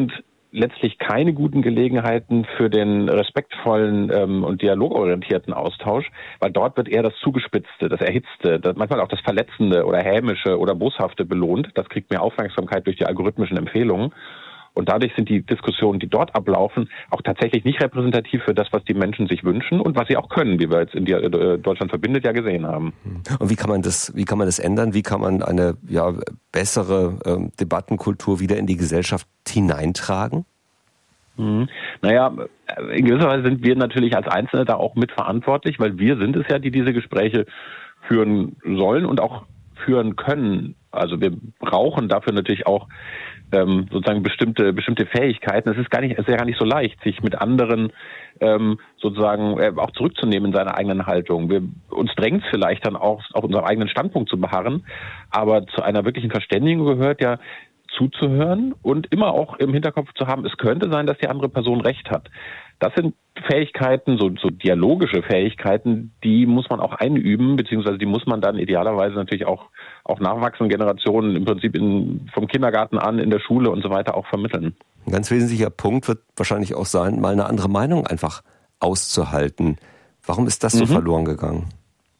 letztlich keine guten Gelegenheiten für den respektvollen und dialogorientierten Austausch, weil dort wird eher das Zugespitzte, das Erhitzte, manchmal auch das Verletzende oder Hämische oder Boshafte belohnt. Das kriegt mehr Aufmerksamkeit durch die algorithmischen Empfehlungen. Und dadurch sind die Diskussionen, die dort ablaufen, auch tatsächlich nicht repräsentativ für das, was die Menschen sich wünschen und was sie auch können, wie wir jetzt in Deutschland verbindet ja gesehen haben. Und wie kann man das ändern? Wie kann man eine bessere Debattenkultur wieder in die Gesellschaft hineintragen? Naja, in gewisser Weise sind wir natürlich als Einzelne da auch mitverantwortlich, weil wir sind es ja, die diese Gespräche führen sollen und auch führen können. Also wir brauchen dafür natürlich auch sozusagen bestimmte Fähigkeiten. Es ist ja gar nicht so leicht, sich mit anderen sozusagen auch zurückzunehmen in seiner eigenen Haltung. Uns drängt es vielleicht dann auch, auf unserem eigenen Standpunkt zu beharren, aber zu einer wirklichen Verständigung gehört ja zuzuhören und immer auch im Hinterkopf zu haben, es könnte sein, dass die andere Person recht hat. Das sind Fähigkeiten, so dialogische Fähigkeiten, die muss man auch einüben, beziehungsweise die muss man dann idealerweise natürlich auch nachwachsenden Generationen im Prinzip vom Kindergarten an, in der Schule und so weiter auch vermitteln. Ein ganz wesentlicher Punkt wird wahrscheinlich auch sein, mal eine andere Meinung einfach auszuhalten. Warum ist das so verloren gegangen?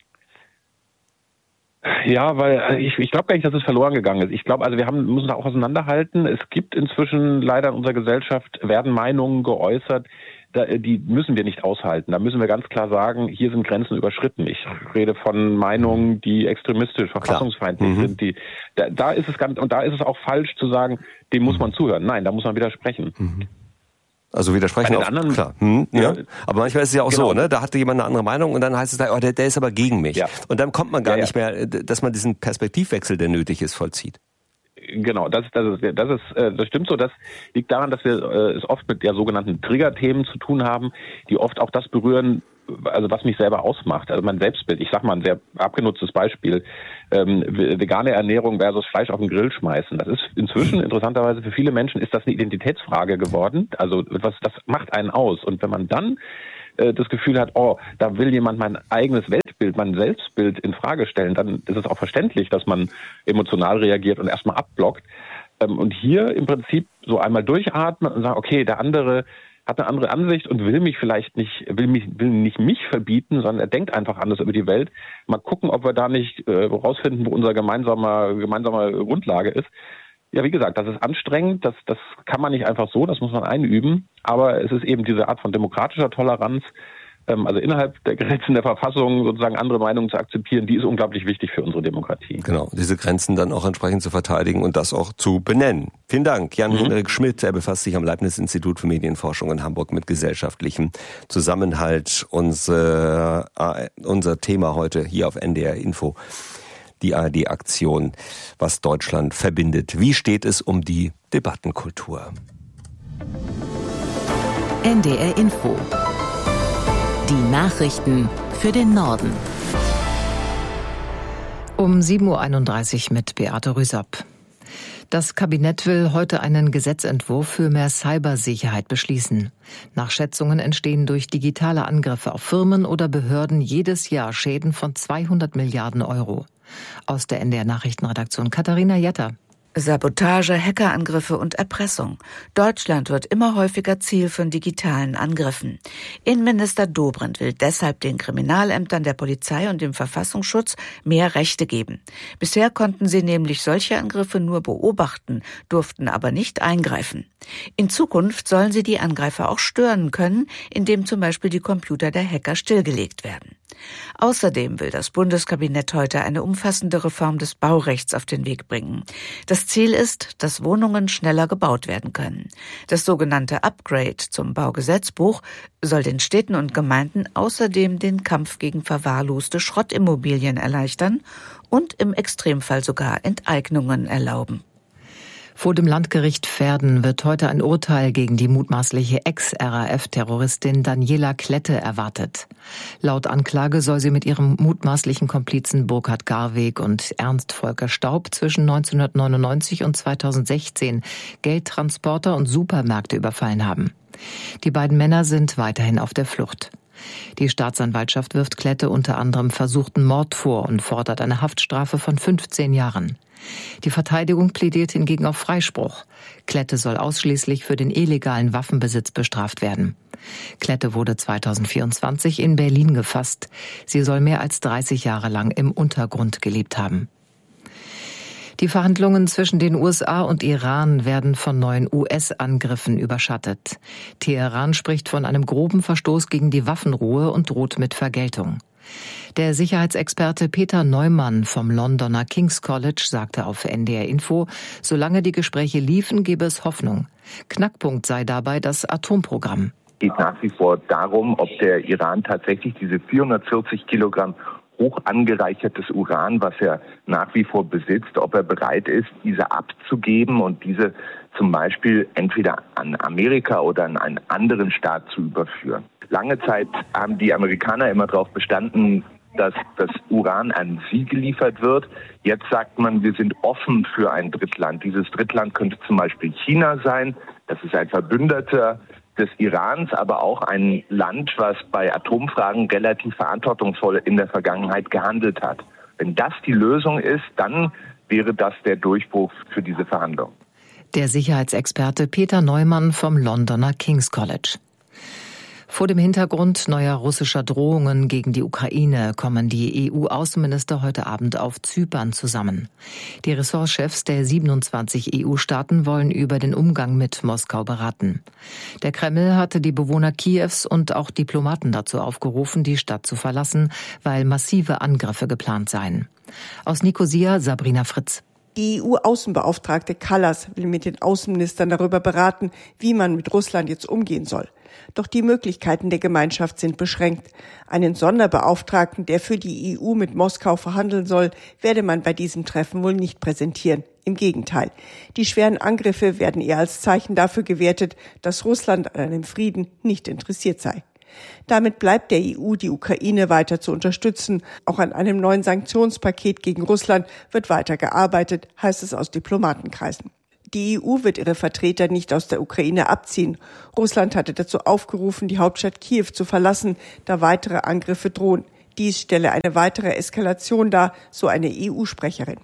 Ja, weil ich glaube gar nicht, dass es verloren gegangen ist. Ich glaube, also müssen da auch auseinanderhalten. Es gibt inzwischen leider in unserer Gesellschaft, werden Meinungen geäußert, die müssen wir nicht aushalten. Da müssen wir ganz klar sagen, hier sind Grenzen überschritten. Ich rede von Meinungen, die extremistisch, verfassungsfeindlich sind. Da ist es auch falsch zu sagen, dem muss man zuhören. Nein, da muss man widersprechen. Also widersprechen auch, anderen, klar. Ja. Aber manchmal ist es ja auch so, ne? Da hatte jemand eine andere Meinung und dann heißt es da, der ist aber gegen mich. Ja. Und dann kommt man gar nicht mehr, dass man diesen Perspektivwechsel, der nötig ist, vollzieht. Genau, das stimmt so. Das liegt daran, dass wir es oft mit sogenannten Triggerthemen zu tun haben, die oft auch das berühren, also was mich selber ausmacht, also mein Selbstbild. Ich sag mal ein sehr abgenutztes Beispiel, vegane Ernährung versus Fleisch auf den Grill schmeißen. Das ist inzwischen interessanterweise für viele Menschen ist das eine Identitätsfrage geworden. Also das macht einen aus. Und wenn man dann das Gefühl hat, da will jemand mein eigenes Weltbild, mein Selbstbild in Frage stellen, dann ist es auch verständlich, dass man emotional reagiert und erstmal abblockt. Und hier im Prinzip so einmal durchatmen und sagen, okay, der andere hat eine andere Ansicht und will nicht mich verbieten, sondern er denkt einfach anders über die Welt. Mal gucken, ob wir da nicht rausfinden, wo unsere gemeinsame Grundlage ist. Ja, wie gesagt, das ist anstrengend, das kann man nicht einfach so, das muss man einüben, aber es ist eben diese Art von demokratischer Toleranz, also innerhalb der Grenzen der Verfassung sozusagen andere Meinungen zu akzeptieren, die ist unglaublich wichtig für unsere Demokratie. Genau, diese Grenzen dann auch entsprechend zu verteidigen und das auch zu benennen. Vielen Dank, Jan-Henrik Schmidt, er befasst sich am Leibniz-Institut für Medienforschung in Hamburg mit gesellschaftlichem Zusammenhalt. Unser Thema heute hier auf NDR Info. Die ARD-Aktion, was Deutschland verbindet. Wie steht es um die Debattenkultur? NDR Info. Die Nachrichten für den Norden. Um 7.31 Uhr mit Beate Rüsapp. Das Kabinett will heute einen Gesetzentwurf für mehr Cybersicherheit beschließen. Nach Schätzungen entstehen durch digitale Angriffe auf Firmen oder Behörden jedes Jahr Schäden von 200 Milliarden Euro. Aus der NDR Nachrichtenredaktion Katharina Jetter. Sabotage, Hackerangriffe und Erpressung. Deutschland wird immer häufiger Ziel von digitalen Angriffen. Innenminister Dobrindt will deshalb den Kriminalämtern, der Polizei und dem Verfassungsschutz mehr Rechte geben. Bisher konnten sie nämlich solche Angriffe nur beobachten, durften aber nicht eingreifen. In Zukunft sollen sie die Angreifer auch stören können, indem zum Beispiel die Computer der Hacker stillgelegt werden. Außerdem will das Bundeskabinett heute eine umfassende Reform des Baurechts auf den Weg bringen. Das Ziel ist, dass Wohnungen schneller gebaut werden können. Das sogenannte Upgrade zum Baugesetzbuch soll den Städten und Gemeinden außerdem den Kampf gegen verwahrloste Schrottimmobilien erleichtern und im Extremfall sogar Enteignungen erlauben. Vor dem Landgericht Verden wird heute ein Urteil gegen die mutmaßliche Ex-RAF-Terroristin Daniela Klette erwartet. Laut Anklage soll sie mit ihrem mutmaßlichen Komplizen Burkhard Garweg und Ernst Volker Staub zwischen 1999 und 2016 Geldtransporter und Supermärkte überfallen haben. Die beiden Männer sind weiterhin auf der Flucht. Die Staatsanwaltschaft wirft Klette unter anderem versuchten Mord vor und fordert eine Haftstrafe von 15 Jahren. Die Verteidigung plädiert hingegen auf Freispruch. Klette soll ausschließlich für den illegalen Waffenbesitz bestraft werden. Klette wurde 2024 in Berlin gefasst. Sie soll mehr als 30 Jahre lang im Untergrund gelebt haben. Die Verhandlungen zwischen den USA und Iran werden von neuen US-Angriffen überschattet. Teheran spricht von einem groben Verstoß gegen die Waffenruhe und droht mit Vergeltung. Der Sicherheitsexperte Peter Neumann vom Londoner King's College sagte auf NDR Info, solange die Gespräche liefen, gebe es Hoffnung. Knackpunkt sei dabei das Atomprogramm. Es geht nach wie vor darum, ob der Iran tatsächlich diese 440 Kilogramm hoch angereichertes Uran, was er nach wie vor besitzt, ob er bereit ist, diese abzugeben und diese zum Beispiel entweder an Amerika oder an einen anderen Staat zu überführen. Lange Zeit haben die Amerikaner immer darauf bestanden, dass das Uran an sie geliefert wird. Jetzt sagt man, wir sind offen für ein Drittland. Dieses Drittland könnte zum Beispiel China sein. Das ist ein Verbündeter des Irans, aber auch ein Land, was bei Atomfragen relativ verantwortungsvoll in der Vergangenheit gehandelt hat. Wenn das die Lösung ist, dann wäre das der Durchbruch für diese Verhandlungen. Der Sicherheitsexperte Peter Neumann vom Londoner King's College. Vor dem Hintergrund neuer russischer Drohungen gegen die Ukraine kommen die EU-Außenminister heute Abend auf Zypern zusammen. Die Ressortchefs der 27 EU-Staaten wollen über den Umgang mit Moskau beraten. Der Kreml hatte die Bewohner Kiews und auch Diplomaten dazu aufgerufen, die Stadt zu verlassen, weil massive Angriffe geplant seien. Aus Nikosia Sabrina Fritz. Die EU-Außenbeauftragte Kallas will mit den Außenministern darüber beraten, wie man mit Russland jetzt umgehen soll. Doch die Möglichkeiten der Gemeinschaft sind beschränkt. Einen Sonderbeauftragten, der für die EU mit Moskau verhandeln soll, werde man bei diesem Treffen wohl nicht präsentieren. Im Gegenteil. Die schweren Angriffe werden eher als Zeichen dafür gewertet, dass Russland an einem Frieden nicht interessiert sei. Damit bleibt der EU, die Ukraine weiter zu unterstützen. Auch an einem neuen Sanktionspaket gegen Russland wird weiter gearbeitet, heißt es aus Diplomatenkreisen. Die EU wird ihre Vertreter nicht aus der Ukraine abziehen. Russland hatte dazu aufgerufen, die Hauptstadt Kiew zu verlassen, da weitere Angriffe drohen. Dies stelle eine weitere Eskalation dar, so eine EU-Sprecherin.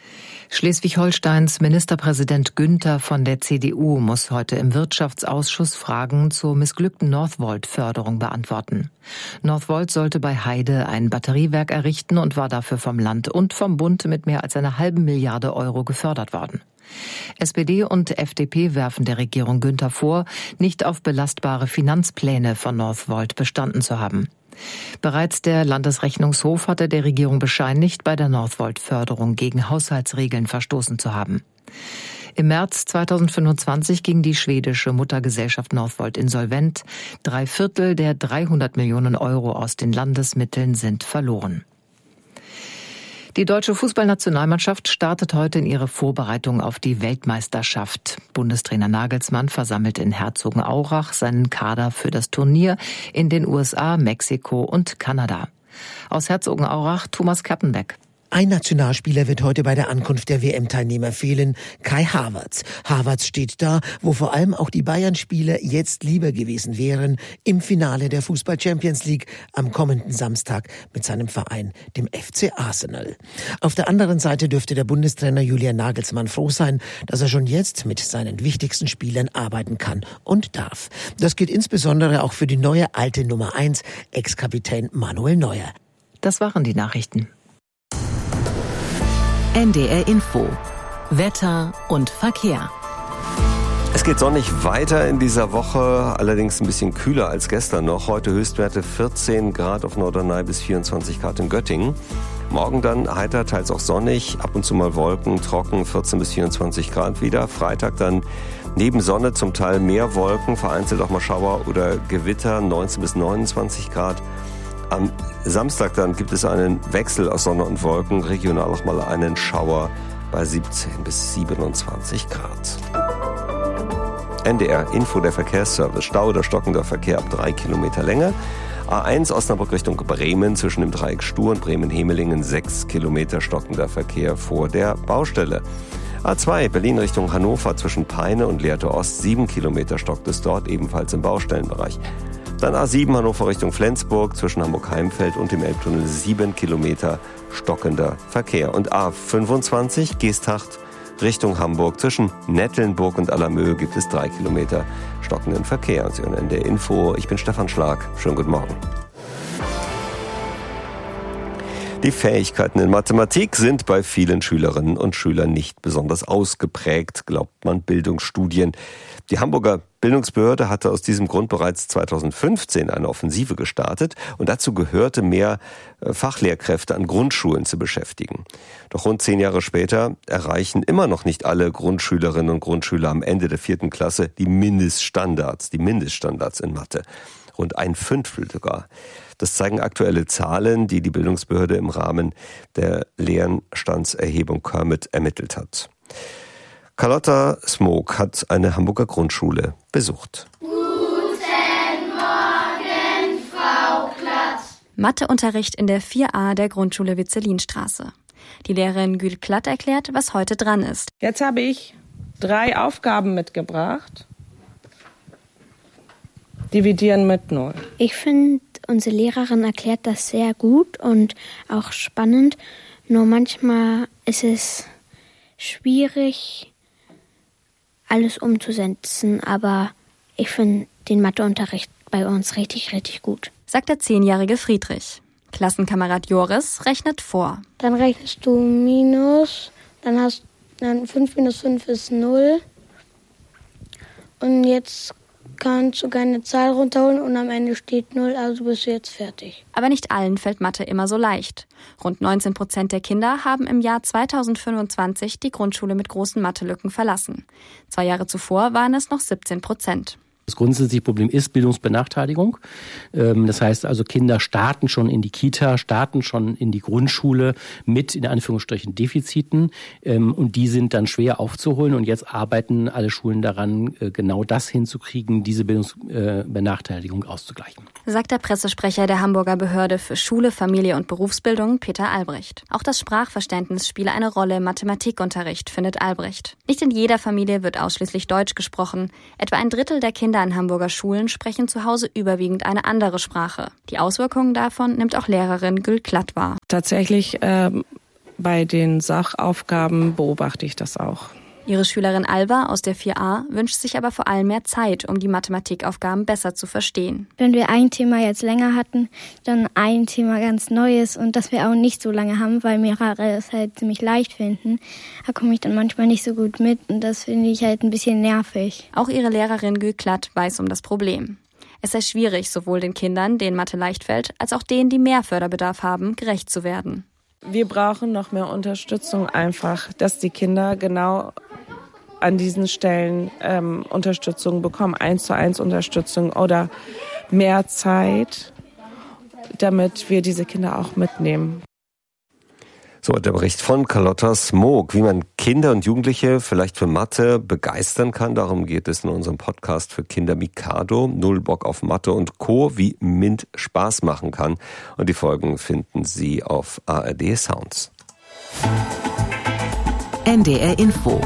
Schleswig-Holsteins Ministerpräsident Günther von der CDU muss heute im Wirtschaftsausschuss Fragen zur missglückten Northvolt-Förderung beantworten. Northvolt sollte bei Heide ein Batteriewerk errichten und war dafür vom Land und vom Bund mit mehr als einer halben Milliarde Euro gefördert worden. SPD und FDP werfen der Regierung Günther vor, nicht auf belastbare Finanzpläne von Northvolt bestanden zu haben. Bereits der Landesrechnungshof hatte der Regierung bescheinigt, bei der Northvolt-Förderung gegen Haushaltsregeln verstoßen zu haben. Im März 2025 ging die schwedische Muttergesellschaft Northvolt insolvent. 3/4 der 300 Millionen Euro aus den Landesmitteln sind verloren. Die deutsche Fußballnationalmannschaft startet heute in ihre Vorbereitung auf die Weltmeisterschaft. Bundestrainer Nagelsmann versammelt in Herzogenaurach seinen Kader für das Turnier in den USA, Mexiko und Kanada. Aus Herzogenaurach Thomas Kappenbeck. Ein Nationalspieler wird heute bei der Ankunft der WM-Teilnehmer fehlen, Kai Havertz. Havertz steht da, wo vor allem auch die Bayern-Spieler jetzt lieber gewesen wären, im Finale der Fußball-Champions League am kommenden Samstag mit seinem Verein, dem FC Arsenal. Auf der anderen Seite dürfte der Bundestrainer Julian Nagelsmann froh sein, dass er schon jetzt mit seinen wichtigsten Spielern arbeiten kann und darf. Das gilt insbesondere auch für die neue alte Nummer 1, Ex-Kapitän Manuel Neuer. Das waren die Nachrichten. NDR Info. Wetter und Verkehr. Es geht sonnig weiter in dieser Woche, allerdings ein bisschen kühler als gestern noch. Heute Höchstwerte 14 Grad auf Norderney bis 24 Grad in Göttingen. Morgen dann heiter, teils auch sonnig, ab und zu mal Wolken, trocken, 14 bis 24 Grad wieder. Freitag dann neben Sonne zum Teil mehr Wolken, vereinzelt auch mal Schauer oder Gewitter, 19 bis 29 Grad. Am Samstag dann gibt es einen Wechsel aus Sonne und Wolken, regional auch mal einen Schauer bei 17 bis 27 Grad. NDR Info, der Verkehrsservice. Stau oder stockender Verkehr ab 3 Kilometer Länge. A1 Osnabrück Richtung Bremen zwischen dem Dreieck Stur und Bremen-Hemelingen 6 Kilometer stockender Verkehr vor der Baustelle. A2 Berlin Richtung Hannover zwischen Peine und Lehrte Ost 7 Kilometer stockt es dort, ebenfalls im Baustellenbereich. Dann A7 Hannover Richtung Flensburg zwischen Hamburg-Heimfeld und dem Elbtunnel 7 Kilometer stockender Verkehr. Und A25 Geesthacht Richtung Hamburg zwischen Nettelnburg und Allermöhe gibt es 3 Kilometer stockenden Verkehr. Und Sie hören NDR Info. Ich bin Stefan Schlag. Schönen guten Morgen. Die Fähigkeiten in Mathematik sind bei vielen Schülerinnen und Schülern nicht besonders ausgeprägt, glaubt man Bildungsstudien. Die Hamburger Bildungsbehörde hatte aus diesem Grund bereits 2015 eine Offensive gestartet und dazu gehörte, mehr Fachlehrkräfte an Grundschulen zu beschäftigen. Doch rund 10 Jahre später erreichen immer noch nicht alle Grundschülerinnen und Grundschüler am Ende der 4. Klasse die Mindeststandards in Mathe. Rund 1/5 sogar. Das zeigen aktuelle Zahlen, die die Bildungsbehörde im Rahmen der Lernstandserhebung Kermit ermittelt hat. Carlotta Smoke hat eine Hamburger Grundschule besucht. Guten Morgen, Frau Klatt. Matheunterricht in der 4a der Grundschule Witzelinstraße. Die Lehrerin Gül Klatt erklärt, was heute dran ist. Jetzt habe ich 3 Aufgaben mitgebracht. Dividieren mit 0. Ich finde, unsere Lehrerin erklärt das sehr gut und auch spannend. Nur manchmal ist es schwierig, alles umzusetzen. Aber ich finde den Matheunterricht bei uns richtig, richtig gut. Sagt der 10-jährige Friedrich. Klassenkamerad Joris rechnet vor. Dann rechnest du minus, dann 5 minus 5 ist 0. Und jetzt kannst du keine Zahl runterholen und am Ende steht 0, also bist du jetzt fertig. Aber nicht allen fällt Mathe immer so leicht. Rund 19% der Kinder haben im Jahr 2025 die Grundschule mit großen Mathelücken verlassen. 2 Jahre zuvor waren es noch 17%. Das grundsätzliche Problem ist Bildungsbenachteiligung. Das heißt also, Kinder starten schon in die Kita, starten schon in die Grundschule mit, in Anführungsstrichen, Defiziten. Und die sind dann schwer aufzuholen. Und jetzt arbeiten alle Schulen daran, genau das hinzukriegen, diese Bildungsbenachteiligung auszugleichen. Sagt der Pressesprecher der Hamburger Behörde für Schule, Familie und Berufsbildung, Peter Albrecht. Auch das Sprachverständnis spiele eine Rolle im Mathematikunterricht, findet Albrecht. Nicht in jeder Familie wird ausschließlich Deutsch gesprochen. Etwa 1/3 der Kinder an Hamburger Schulen sprechen zu Hause überwiegend eine andere Sprache. Die Auswirkungen davon nimmt auch Lehrerin Gül Klatt wahr. Tatsächlich bei den Sachaufgaben beobachte ich das auch. Ihre Schülerin Alva aus der 4a wünscht sich aber vor allem mehr Zeit, um die Mathematikaufgaben besser zu verstehen. Wenn wir ein Thema jetzt länger hatten, dann ein Thema ganz Neues und das wir auch nicht so lange haben, weil mehrere es halt ziemlich leicht finden, da komme ich dann manchmal nicht so gut mit und das finde ich halt ein bisschen nervig. Auch ihre Lehrerin Gül Klatt weiß um das Problem. Es sei schwierig, sowohl den Kindern, denen Mathe leicht fällt, als auch denen, die mehr Förderbedarf haben, gerecht zu werden. Wir brauchen noch mehr Unterstützung einfach, dass die Kinder genau an diesen Stellen Unterstützung bekommen, 1:1 Unterstützung oder mehr Zeit, damit wir diese Kinder auch mitnehmen. So, der Bericht von Carlotta Smoke, wie man Kinder und Jugendliche vielleicht für Mathe begeistern kann. Darum geht es in unserem Podcast für Kinder Mikado. Null Bock auf Mathe und Co., wie MINT Spaß machen kann. Und die Folgen finden Sie auf ARD Sounds. NDR Info.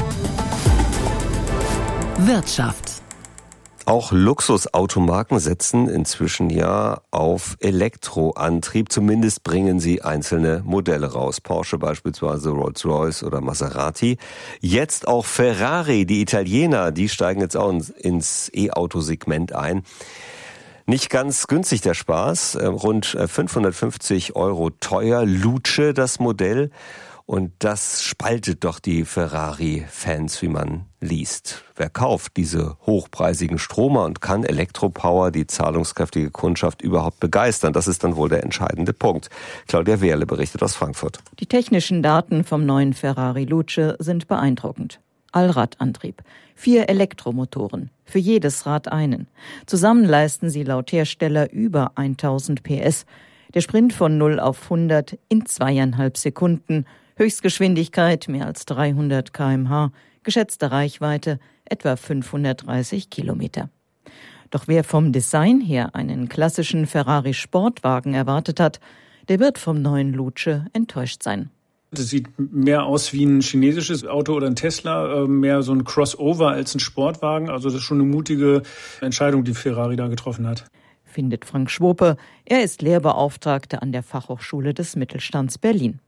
Wirtschaft. Auch Luxusautomarken setzen inzwischen ja auf Elektroantrieb. Zumindest bringen sie einzelne Modelle raus. Porsche beispielsweise, Rolls-Royce oder Maserati. Jetzt auch Ferrari, die Italiener, die steigen jetzt auch ins E-Auto-Segment ein. Nicht ganz günstig der Spaß, rund 550 € teuer, Luce das Modell. Und das spaltet doch die Ferrari-Fans, wie man liest. Wer kauft diese hochpreisigen Stromer und kann Elektropower, die zahlungskräftige Kundschaft, überhaupt begeistern? Das ist dann wohl der entscheidende Punkt. Claudia Wehrle berichtet aus Frankfurt. Die technischen Daten vom neuen Ferrari Luce sind beeindruckend. Allradantrieb, 4 Elektromotoren, für jedes Rad einen. Zusammen leisten sie laut Hersteller über 1000 PS. Der Sprint von 0 auf 100 in 2,5 Sekunden. Höchstgeschwindigkeit mehr als 300 km/h, geschätzte Reichweite etwa 530 Kilometer. Doch wer vom Design her einen klassischen Ferrari-Sportwagen erwartet hat, der wird vom neuen Luce enttäuscht sein. Das sieht mehr aus wie ein chinesisches Auto oder ein Tesla, mehr so ein Crossover als ein Sportwagen. Also das ist schon eine mutige Entscheidung, die Ferrari da getroffen hat. findet Frank Schwope. Er ist Lehrbeauftragter an der Fachhochschule des Mittelstands Berlin.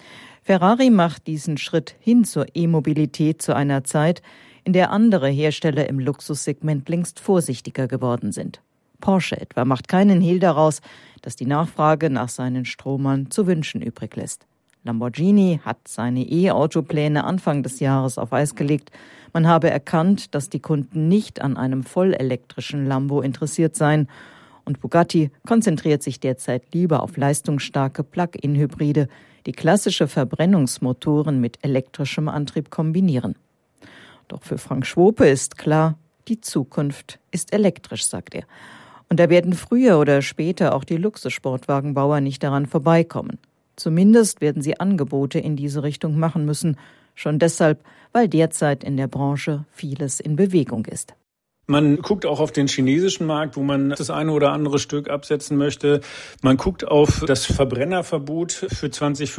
Ferrari macht diesen Schritt hin zur E-Mobilität zu einer Zeit, in der andere Hersteller im Luxussegment längst vorsichtiger geworden sind. Porsche etwa macht keinen Hehl daraus, dass die Nachfrage nach seinen Stromern zu wünschen übrig lässt. Lamborghini hat seine E-Auto-Pläne Anfang des Jahres auf Eis gelegt. Man habe erkannt, dass die Kunden nicht an einem vollelektrischen Lambo interessiert seien. Und Bugatti konzentriert sich derzeit lieber auf leistungsstarke Plug-in-Hybride, die klassische Verbrennungsmotoren mit elektrischem Antrieb kombinieren. Doch für Frank Schwope ist klar, die Zukunft ist elektrisch, sagt er. Und da werden früher oder später auch die Luxussportwagenbauer nicht daran vorbeikommen. Zumindest werden sie Angebote in diese Richtung machen müssen, schon deshalb, weil derzeit in der Branche vieles in Bewegung ist. Man guckt auch auf den chinesischen Markt, wo man das eine oder andere Stück absetzen möchte. Man guckt auf das Verbrennerverbot für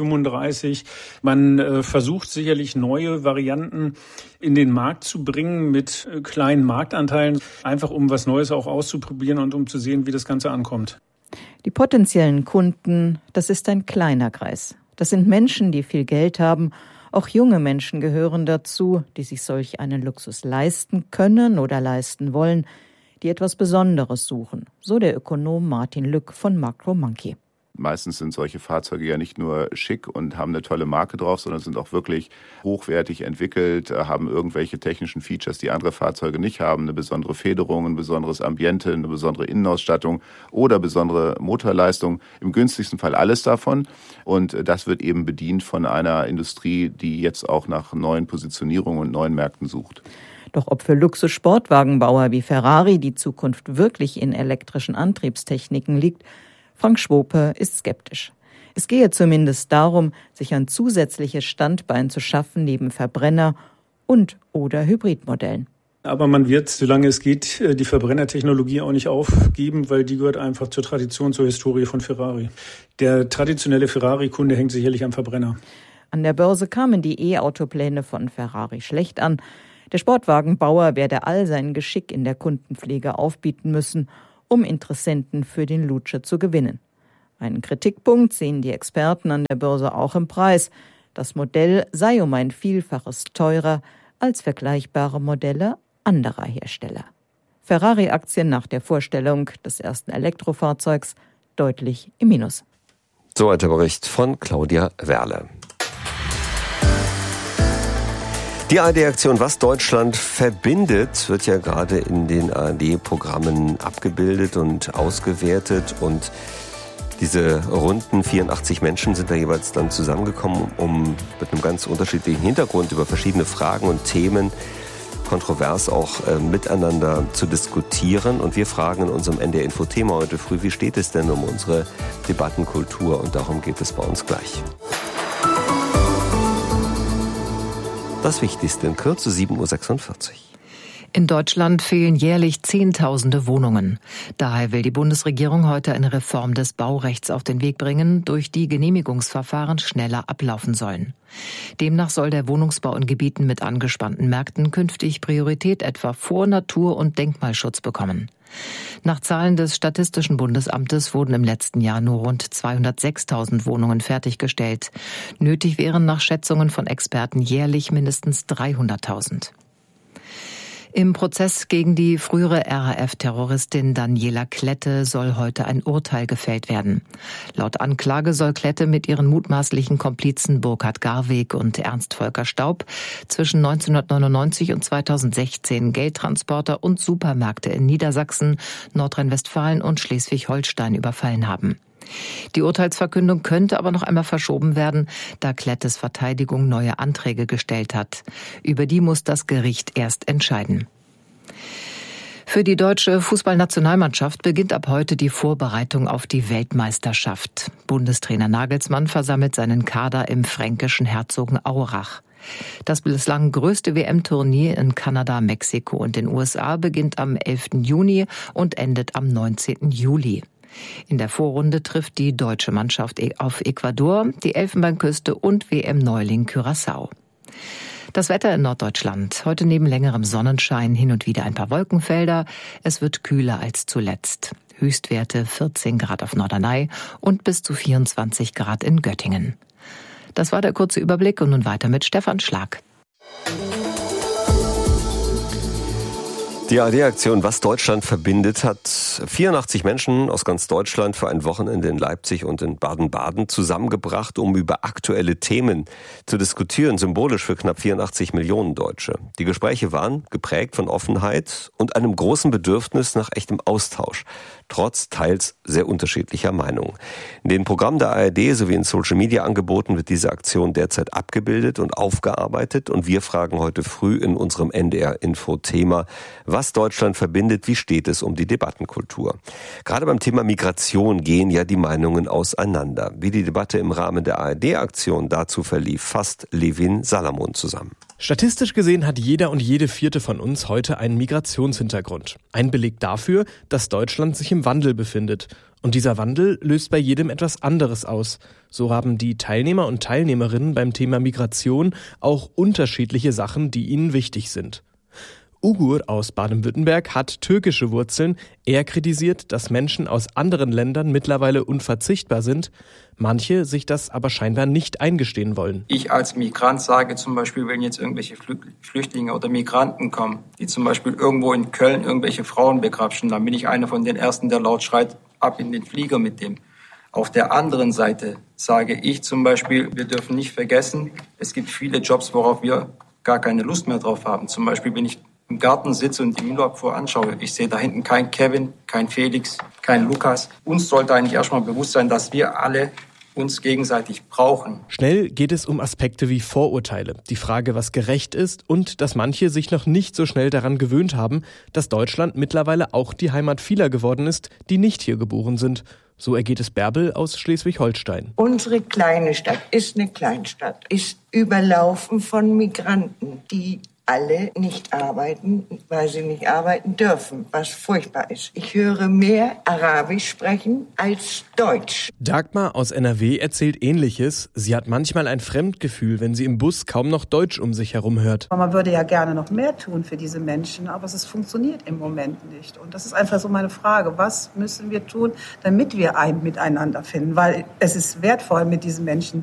2035. Man versucht sicherlich neue Varianten in den Markt zu bringen mit kleinen Marktanteilen, einfach um was Neues auch auszuprobieren und um zu sehen, wie das Ganze ankommt. Die potenziellen Kunden, das ist ein kleiner Kreis. Das sind Menschen, die viel Geld haben. Auch junge Menschen gehören dazu, die sich solch einen Luxus leisten können oder leisten wollen, die etwas Besonderes suchen, so der Ökonom Martin Lück von Makromonkey. Meistens sind solche Fahrzeuge ja nicht nur schick und haben eine tolle Marke drauf, sondern sind auch wirklich hochwertig entwickelt, haben irgendwelche technischen Features, die andere Fahrzeuge nicht haben, eine besondere Federung, ein besonderes Ambiente, eine besondere Innenausstattung oder besondere Motorleistung. Im günstigsten Fall alles davon. Und das wird eben bedient von einer Industrie, die jetzt auch nach neuen Positionierungen und neuen Märkten sucht. Doch ob für Luxus-Sportwagenbauer wie Ferrari die Zukunft wirklich in elektrischen Antriebstechniken liegt, Frank Schwope ist skeptisch. Es gehe zumindest darum, sich ein zusätzliches Standbein zu schaffen neben Verbrenner- und oder Hybridmodellen. Aber man wird, solange es geht, die Verbrennertechnologie auch nicht aufgeben, weil die gehört einfach zur Tradition, zur Historie von Ferrari. Der traditionelle Ferrari-Kunde hängt sicherlich am Verbrenner. An der Börse kamen die E-Autopläne von Ferrari schlecht an. Der Sportwagenbauer werde all sein Geschick in der Kundenpflege aufbieten müssen, um Interessenten für den Luce zu gewinnen. Einen Kritikpunkt sehen die Experten an der Börse auch im Preis. Das Modell sei um ein Vielfaches teurer als vergleichbare Modelle anderer Hersteller. Ferrari-Aktien nach der Vorstellung des ersten Elektrofahrzeugs deutlich im Minus. So ein Bericht von Claudia Werle. Die ARD-Aktion Was Deutschland verbindet wird ja gerade in den ARD-Programmen abgebildet und ausgewertet. Und diese runden 84 Menschen sind da jeweils dann zusammengekommen, um mit einem ganz unterschiedlichen Hintergrund über verschiedene Fragen und Themen kontrovers auch miteinander zu diskutieren. Und wir fragen in unserem NDR-Info-Thema heute früh, wie steht es denn um unsere Debattenkultur? Und darum geht es bei uns gleich. Das Wichtigste in Kürze, 7.46 Uhr. In Deutschland fehlen jährlich Zehntausende Wohnungen. Daher will die Bundesregierung heute eine Reform des Baurechts auf den Weg bringen, durch die Genehmigungsverfahren schneller ablaufen sollen. Demnach soll der Wohnungsbau in Gebieten mit angespannten Märkten künftig Priorität etwa vor Natur- und Denkmalschutz bekommen. Nach Zahlen des Statistischen Bundesamtes wurden im letzten Jahr nur rund 206.000 Wohnungen fertiggestellt. Nötig wären nach Schätzungen von Experten jährlich mindestens 300.000. Im Prozess gegen die frühere RAF-Terroristin Daniela Klette soll heute ein Urteil gefällt werden. Laut Anklage soll Klette mit ihren mutmaßlichen Komplizen Burkhard Garweg und Ernst Volker Staub zwischen 1999 und 2016 Geldtransporter und Supermärkte in Niedersachsen, Nordrhein-Westfalen und Schleswig-Holstein überfallen haben. Die Urteilsverkündung könnte aber noch einmal verschoben werden, da Klettes Verteidigung neue Anträge gestellt hat. Über die muss das Gericht erst entscheiden. Für die deutsche Fußballnationalmannschaft beginnt ab heute die Vorbereitung auf die Weltmeisterschaft. Bundestrainer Nagelsmann versammelt seinen Kader im fränkischen Herzogenaurach. Das bislang größte WM-Turnier in Kanada, Mexiko und den USA beginnt am 11. Juni und endet am 19. Juli. In der Vorrunde trifft die deutsche Mannschaft auf Ecuador, die Elfenbeinküste und WM-Neuling Curaçao. Das Wetter in Norddeutschland. Heute neben längerem Sonnenschein hin und wieder ein paar Wolkenfelder. Es wird kühler als zuletzt. Höchstwerte 14 Grad auf Norderney und bis zu 24 Grad in Göttingen. Das war der kurze Überblick und nun weiter mit Stefan Schlag. Die ARD-Aktion Was Deutschland verbindet hat 84 Menschen aus ganz Deutschland für ein Wochenende in Leipzig und in Baden-Baden zusammengebracht, um über aktuelle Themen zu diskutieren, symbolisch für knapp 84 Millionen Deutsche. Die Gespräche waren geprägt von Offenheit und einem großen Bedürfnis nach echtem Austausch, trotz teils sehr unterschiedlicher Meinungen. In den Programmen der ARD sowie in Social-Media-Angeboten wird diese Aktion derzeit abgebildet und aufgearbeitet und wir fragen heute früh in unserem NDR-Info-Thema, was Deutschland verbindet, wie steht es um die Debattenkultur? Gerade beim Thema Migration gehen ja die Meinungen auseinander. Wie die Debatte im Rahmen der ARD-Aktion dazu verlief, fasst Levin Salamon zusammen. Statistisch gesehen hat jeder und jede vierte von uns heute einen Migrationshintergrund. Ein Beleg dafür, dass Deutschland sich im Wandel befindet. Und dieser Wandel löst bei jedem etwas anderes aus. So haben die Teilnehmer und Teilnehmerinnen beim Thema Migration auch unterschiedliche Sachen, die ihnen wichtig sind. Ugur aus Baden-Württemberg hat türkische Wurzeln. Er kritisiert, dass Menschen aus anderen Ländern mittlerweile unverzichtbar sind, manche sich das aber scheinbar nicht eingestehen wollen. Ich als Migrant sage zum Beispiel, wenn jetzt irgendwelche Flüchtlinge oder Migranten kommen, die zum Beispiel irgendwo in Köln irgendwelche Frauen begrapschen, dann bin ich einer von den Ersten, der laut schreit, ab in den Flieger mit dem. Auf der anderen Seite sage ich zum Beispiel, wir dürfen nicht vergessen, es gibt viele Jobs, worauf wir gar keine Lust mehr drauf haben. Zum Beispiel, wenn ich im Garten sitze und die Müllabfuhr anschaue, ich sehe da hinten kein Kevin, kein Felix, kein Lukas. Uns sollte eigentlich erstmal bewusst sein, dass wir alle uns gegenseitig brauchen. Schnell geht es um Aspekte wie Vorurteile, die Frage, was gerecht ist und dass manche sich noch nicht so schnell daran gewöhnt haben, dass Deutschland mittlerweile auch die Heimat vieler geworden ist, die nicht hier geboren sind. So ergeht es Bärbel aus Schleswig-Holstein. Unsere kleine Stadt ist eine Kleinstadt, ist überlaufen von Migranten, die alle nicht arbeiten, weil sie nicht arbeiten dürfen, was furchtbar ist. Ich höre mehr Arabisch sprechen als Deutsch. Dagmar aus NRW erzählt Ähnliches. Sie hat manchmal ein Fremdgefühl, wenn sie im Bus kaum noch Deutsch um sich herum hört. Man würde ja gerne noch mehr tun für diese Menschen, aber es funktioniert im Moment nicht. Und das ist einfach so meine Frage. Was müssen wir tun, damit wir ein Miteinander finden? Weil es ist wertvoll, mit diesen Menschen